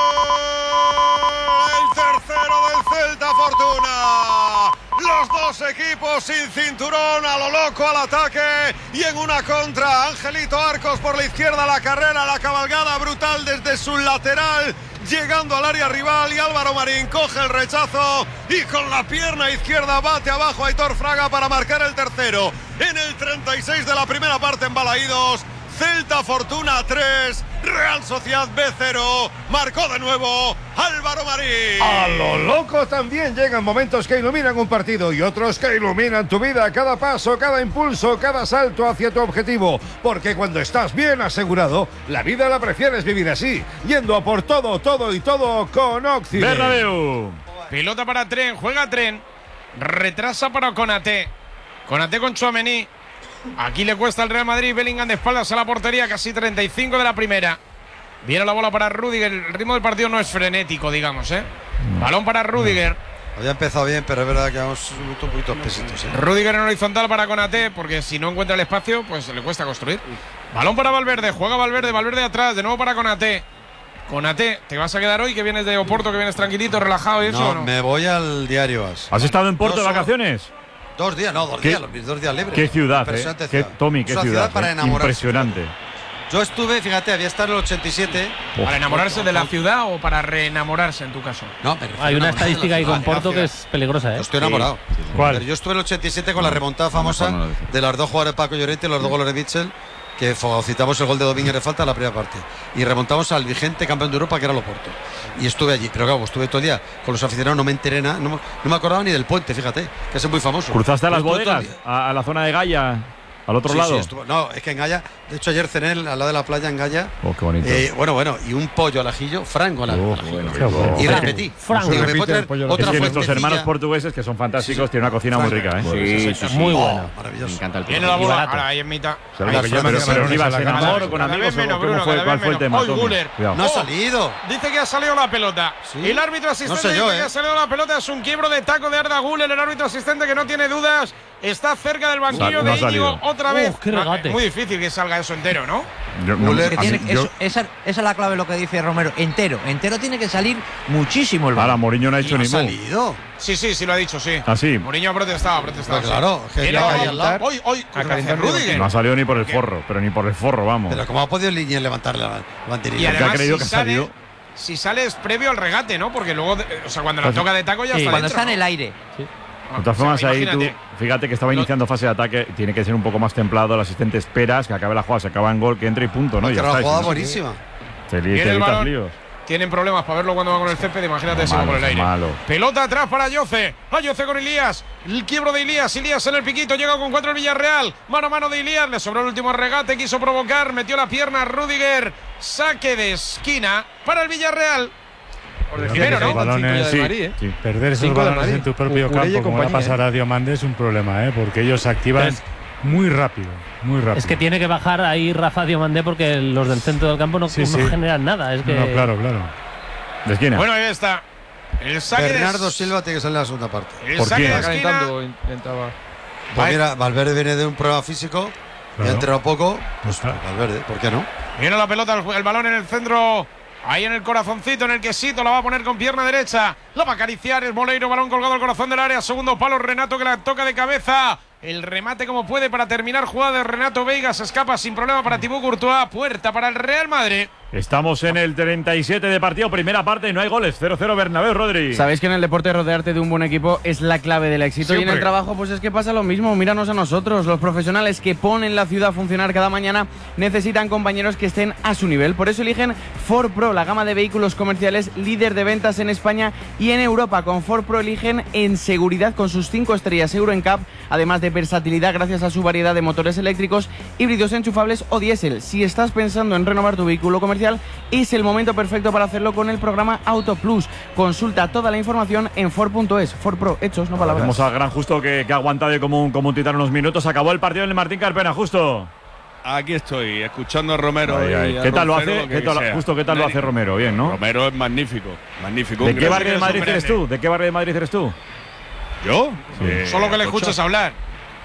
El tercero del Celta, Fortuna. Los dos equipos sin cinturón, a lo loco al ataque y en una contra. Angelito Arcos por la izquierda, la carrera, la cabalgada brutal desde su lateral, llegando al área rival, y Álvaro Marín coge el rechazo y con la pierna izquierda bate abajo a Aitor Fraga para marcar el tercero. En el 36 de la primera parte en Balaídos, Celta Fortuna 3, Real Sociedad B0, marcó de nuevo Álvaro Marín. A lo loco también llegan momentos que iluminan un partido y otros que iluminan tu vida, cada paso, cada impulso, cada salto hacia tu objetivo, porque cuando estás bien asegurado, la vida la prefieres vivir así, yendo a por todo, todo y todo con Occident. Bernabéu. Pelota para Tren, juega Tren, retrasa para Konaté. Konaté con Tchouaméni. Aquí le cuesta al Real Madrid. Bellingham de espaldas a la portería, casi 35 de la primera. Viene la bola para Rüdiger. El ritmo del partido no es frenético, digamos, ¿eh? Balón para Rüdiger. Había empezado bien, pero es verdad que vamos un poquito pesitos, ¿eh? Rüdiger en horizontal para Konaté, porque si no encuentra el espacio, pues le cuesta construir. Balón para Valverde, juega Valverde, Valverde atrás, de nuevo para Konaté. Konaté, ¿te vas a quedar hoy que vienes de Oporto, que vienes tranquilito, relajado y eso? No, ¿o no? me voy al diario AS. ¿Has estado en Porto de vacaciones? 2 días, no, 2 días, los 2 días libres. Qué ciudad, Impresionante Qué, Tommy, qué Es una ciudad. para enamorarse. Impresionante. Yo estuve, fíjate, había estado en el 87. ¿Para enamorarse de la ciudad o para reenamorarse en tu caso? No, pero Hay una estadística ahí con Porto que es peligrosa, ¿eh? Yo estoy enamorado. ¿Cuál? Pero yo estuve en el 87 con la remontada famosa de los 2 jugadores de Paco Llorente y los 2 goles de Mitchell, que citamos el gol de Domínguez de falta en la primera parte. Y remontamos al vigente campeón de Europa, que era el Oporto. Y estuve allí. Pero claro, estuve todo el día con los aficionados, no me enteré nada, no me acordaba ni del puente, fíjate, que es muy famoso. ¿Cruzaste a las Estuve todo el bodegas? día. ¿A la zona de Gaya? ¿Al otro lado? No, es que en Gaya, de hecho ayer cené al lado de la playa en Gaya. Oh, qué bonito. Bueno, y un pollo al ajillo, franco al ajillo. bueno. Y repetí. Franco. Digo, me puedo traer Es que otra nuestros fuentecilla. hermanos portugueses, que son fantásticos, tienen una cocina muy rica, ¿eh? Sí, muy buena. Maravilloso. Me encanta el Viene la bola, ahora ahí en mitad. Pero ibas en amor o con amigos, ¿cómo fue? ¿Cuál fue el tema, Hoy Tommy? Güler. Cuidado. No ha salido. Dice que ha salido la pelota. El árbitro asistente No sé yo, dice que ha salido la pelota. Es un quiebro de taco de Arda Güler. El árbitro asistente, que no tiene dudas, está cerca del banquillo No ha de Íñigo salido. otra vez. Qué regate. Muy difícil que salga eso entero, ¿no? Que tiene- esa es la clave, lo que dice Romero. Entero tiene que salir muchísimo el balón. Ahora, Mourinho no ha hecho ¿No ni ha mu. salido? Sí, lo ha dicho, sí. ¿Ah, sí? Mourinho ha protestado. Pues sí. claro, que Viene ya la ahí bola. al lado. Hoy, A calentar Rüdiger. No ha salido ni por el forro, pero ni por el forro, vamos. Pero ¿cómo ha podido Liniers levantar la banderilla? Y Porque además, ha creído que ha salido. si sale es previo al regate, ¿no? Porque luego, o sea, cuando la toca de taco ya Sí, está cuando dentro, está en ¿no? el aire. De todas formas, ahí tú, imagínate. fíjate que estaba iniciando fase de ataque, tiene que ser un poco más templado, el asistente esperas que acabe la jugada, se acaba en gol, que entre y punto, ¿no? Porque Ya era una está. jugada y si no, buenísima. Te Viene el evitas balón. líos. Tienen problemas para verlo cuando va con el césped. Imagínate si va por el aire. Malo. Pelota atrás para Ayoce. Ayoce con Ilías. El quiebro de Ilías. Ilías en el piquito. Llega con 4 el Villarreal. Mano a mano de Ilías. Le sobró el último regate. Quiso provocar. Metió la pierna a Rüdiger. Saque de esquina para el Villarreal. Primero, ¿no? Balones, Sí. Perder esos Cinco de balones Madrid. en tu propio Cucurella y campo, como va a compañía, pasar a Diomandé, es un problema, porque ellos se activan muy rápido, muy rápido. Es que tiene que bajar ahí Rafa Diomandé porque los del centro del campo no generan nada. Es que No, claro. De esquina. Bueno, ahí está. El saque Bernardo de Silva tiene que salir en la segunda parte. El ¿Por saque quién? de Está esquina. calentando, intentaba. Pues mira, Valverde viene de un problema físico. Claro. Ya ha entrenado poco. Pues Claro. Valverde, ¿por qué no? Viene la pelota, el balón en el centro. Ahí en el corazoncito, en el quesito, la va a poner con pierna derecha. La va a acariciar, es Moleiro, balón colgado al corazón del área. Segundo palo, Renato que la toca de cabeza. El remate como puede para terminar jugada de Renato Veiga. Se escapa sin problema para Thibaut Courtois. Puerta para el Real Madrid. Estamos en el 37 de partido, primera parte, no hay goles. 0-0 Bernabéu, Rodri. Sabéis que en el deporte rodearte de un buen equipo es la clave del éxito. Siempre. Y en el trabajo pues es que pasa lo mismo. Míranos a nosotros, los profesionales que ponen la ciudad a funcionar cada mañana necesitan compañeros que estén a su nivel. Por eso eligen Ford Pro, la gama de vehículos comerciales líder de ventas en España y en Europa. Con Ford Pro eligen en seguridad con sus 5 estrellas Euro NCAP, además de versatilidad gracias a su variedad de motores eléctricos, híbridos enchufables o diésel. Si estás pensando en renovar tu vehículo comercial, es el momento perfecto para hacerlo con el programa Auto Plus. Consulta toda la información en Ford.es. Ford Pro, hechos, no palabras. Vamos al gran Justo que ha aguantado como un titán unos minutos. Acabó el partido en el Martín Carpena, Justo. Aquí estoy, escuchando a Romero. ¿Qué tal lo hace? Justo, ¿qué tal lo hace Romero? Bien, ¿no? Romero es magnífico, magnífico. ¿De qué barrio de Madrid eres tú? ¿De qué barrio de Madrid eres tú? ¿Yo? Sí. Solo que le escuchas hablar.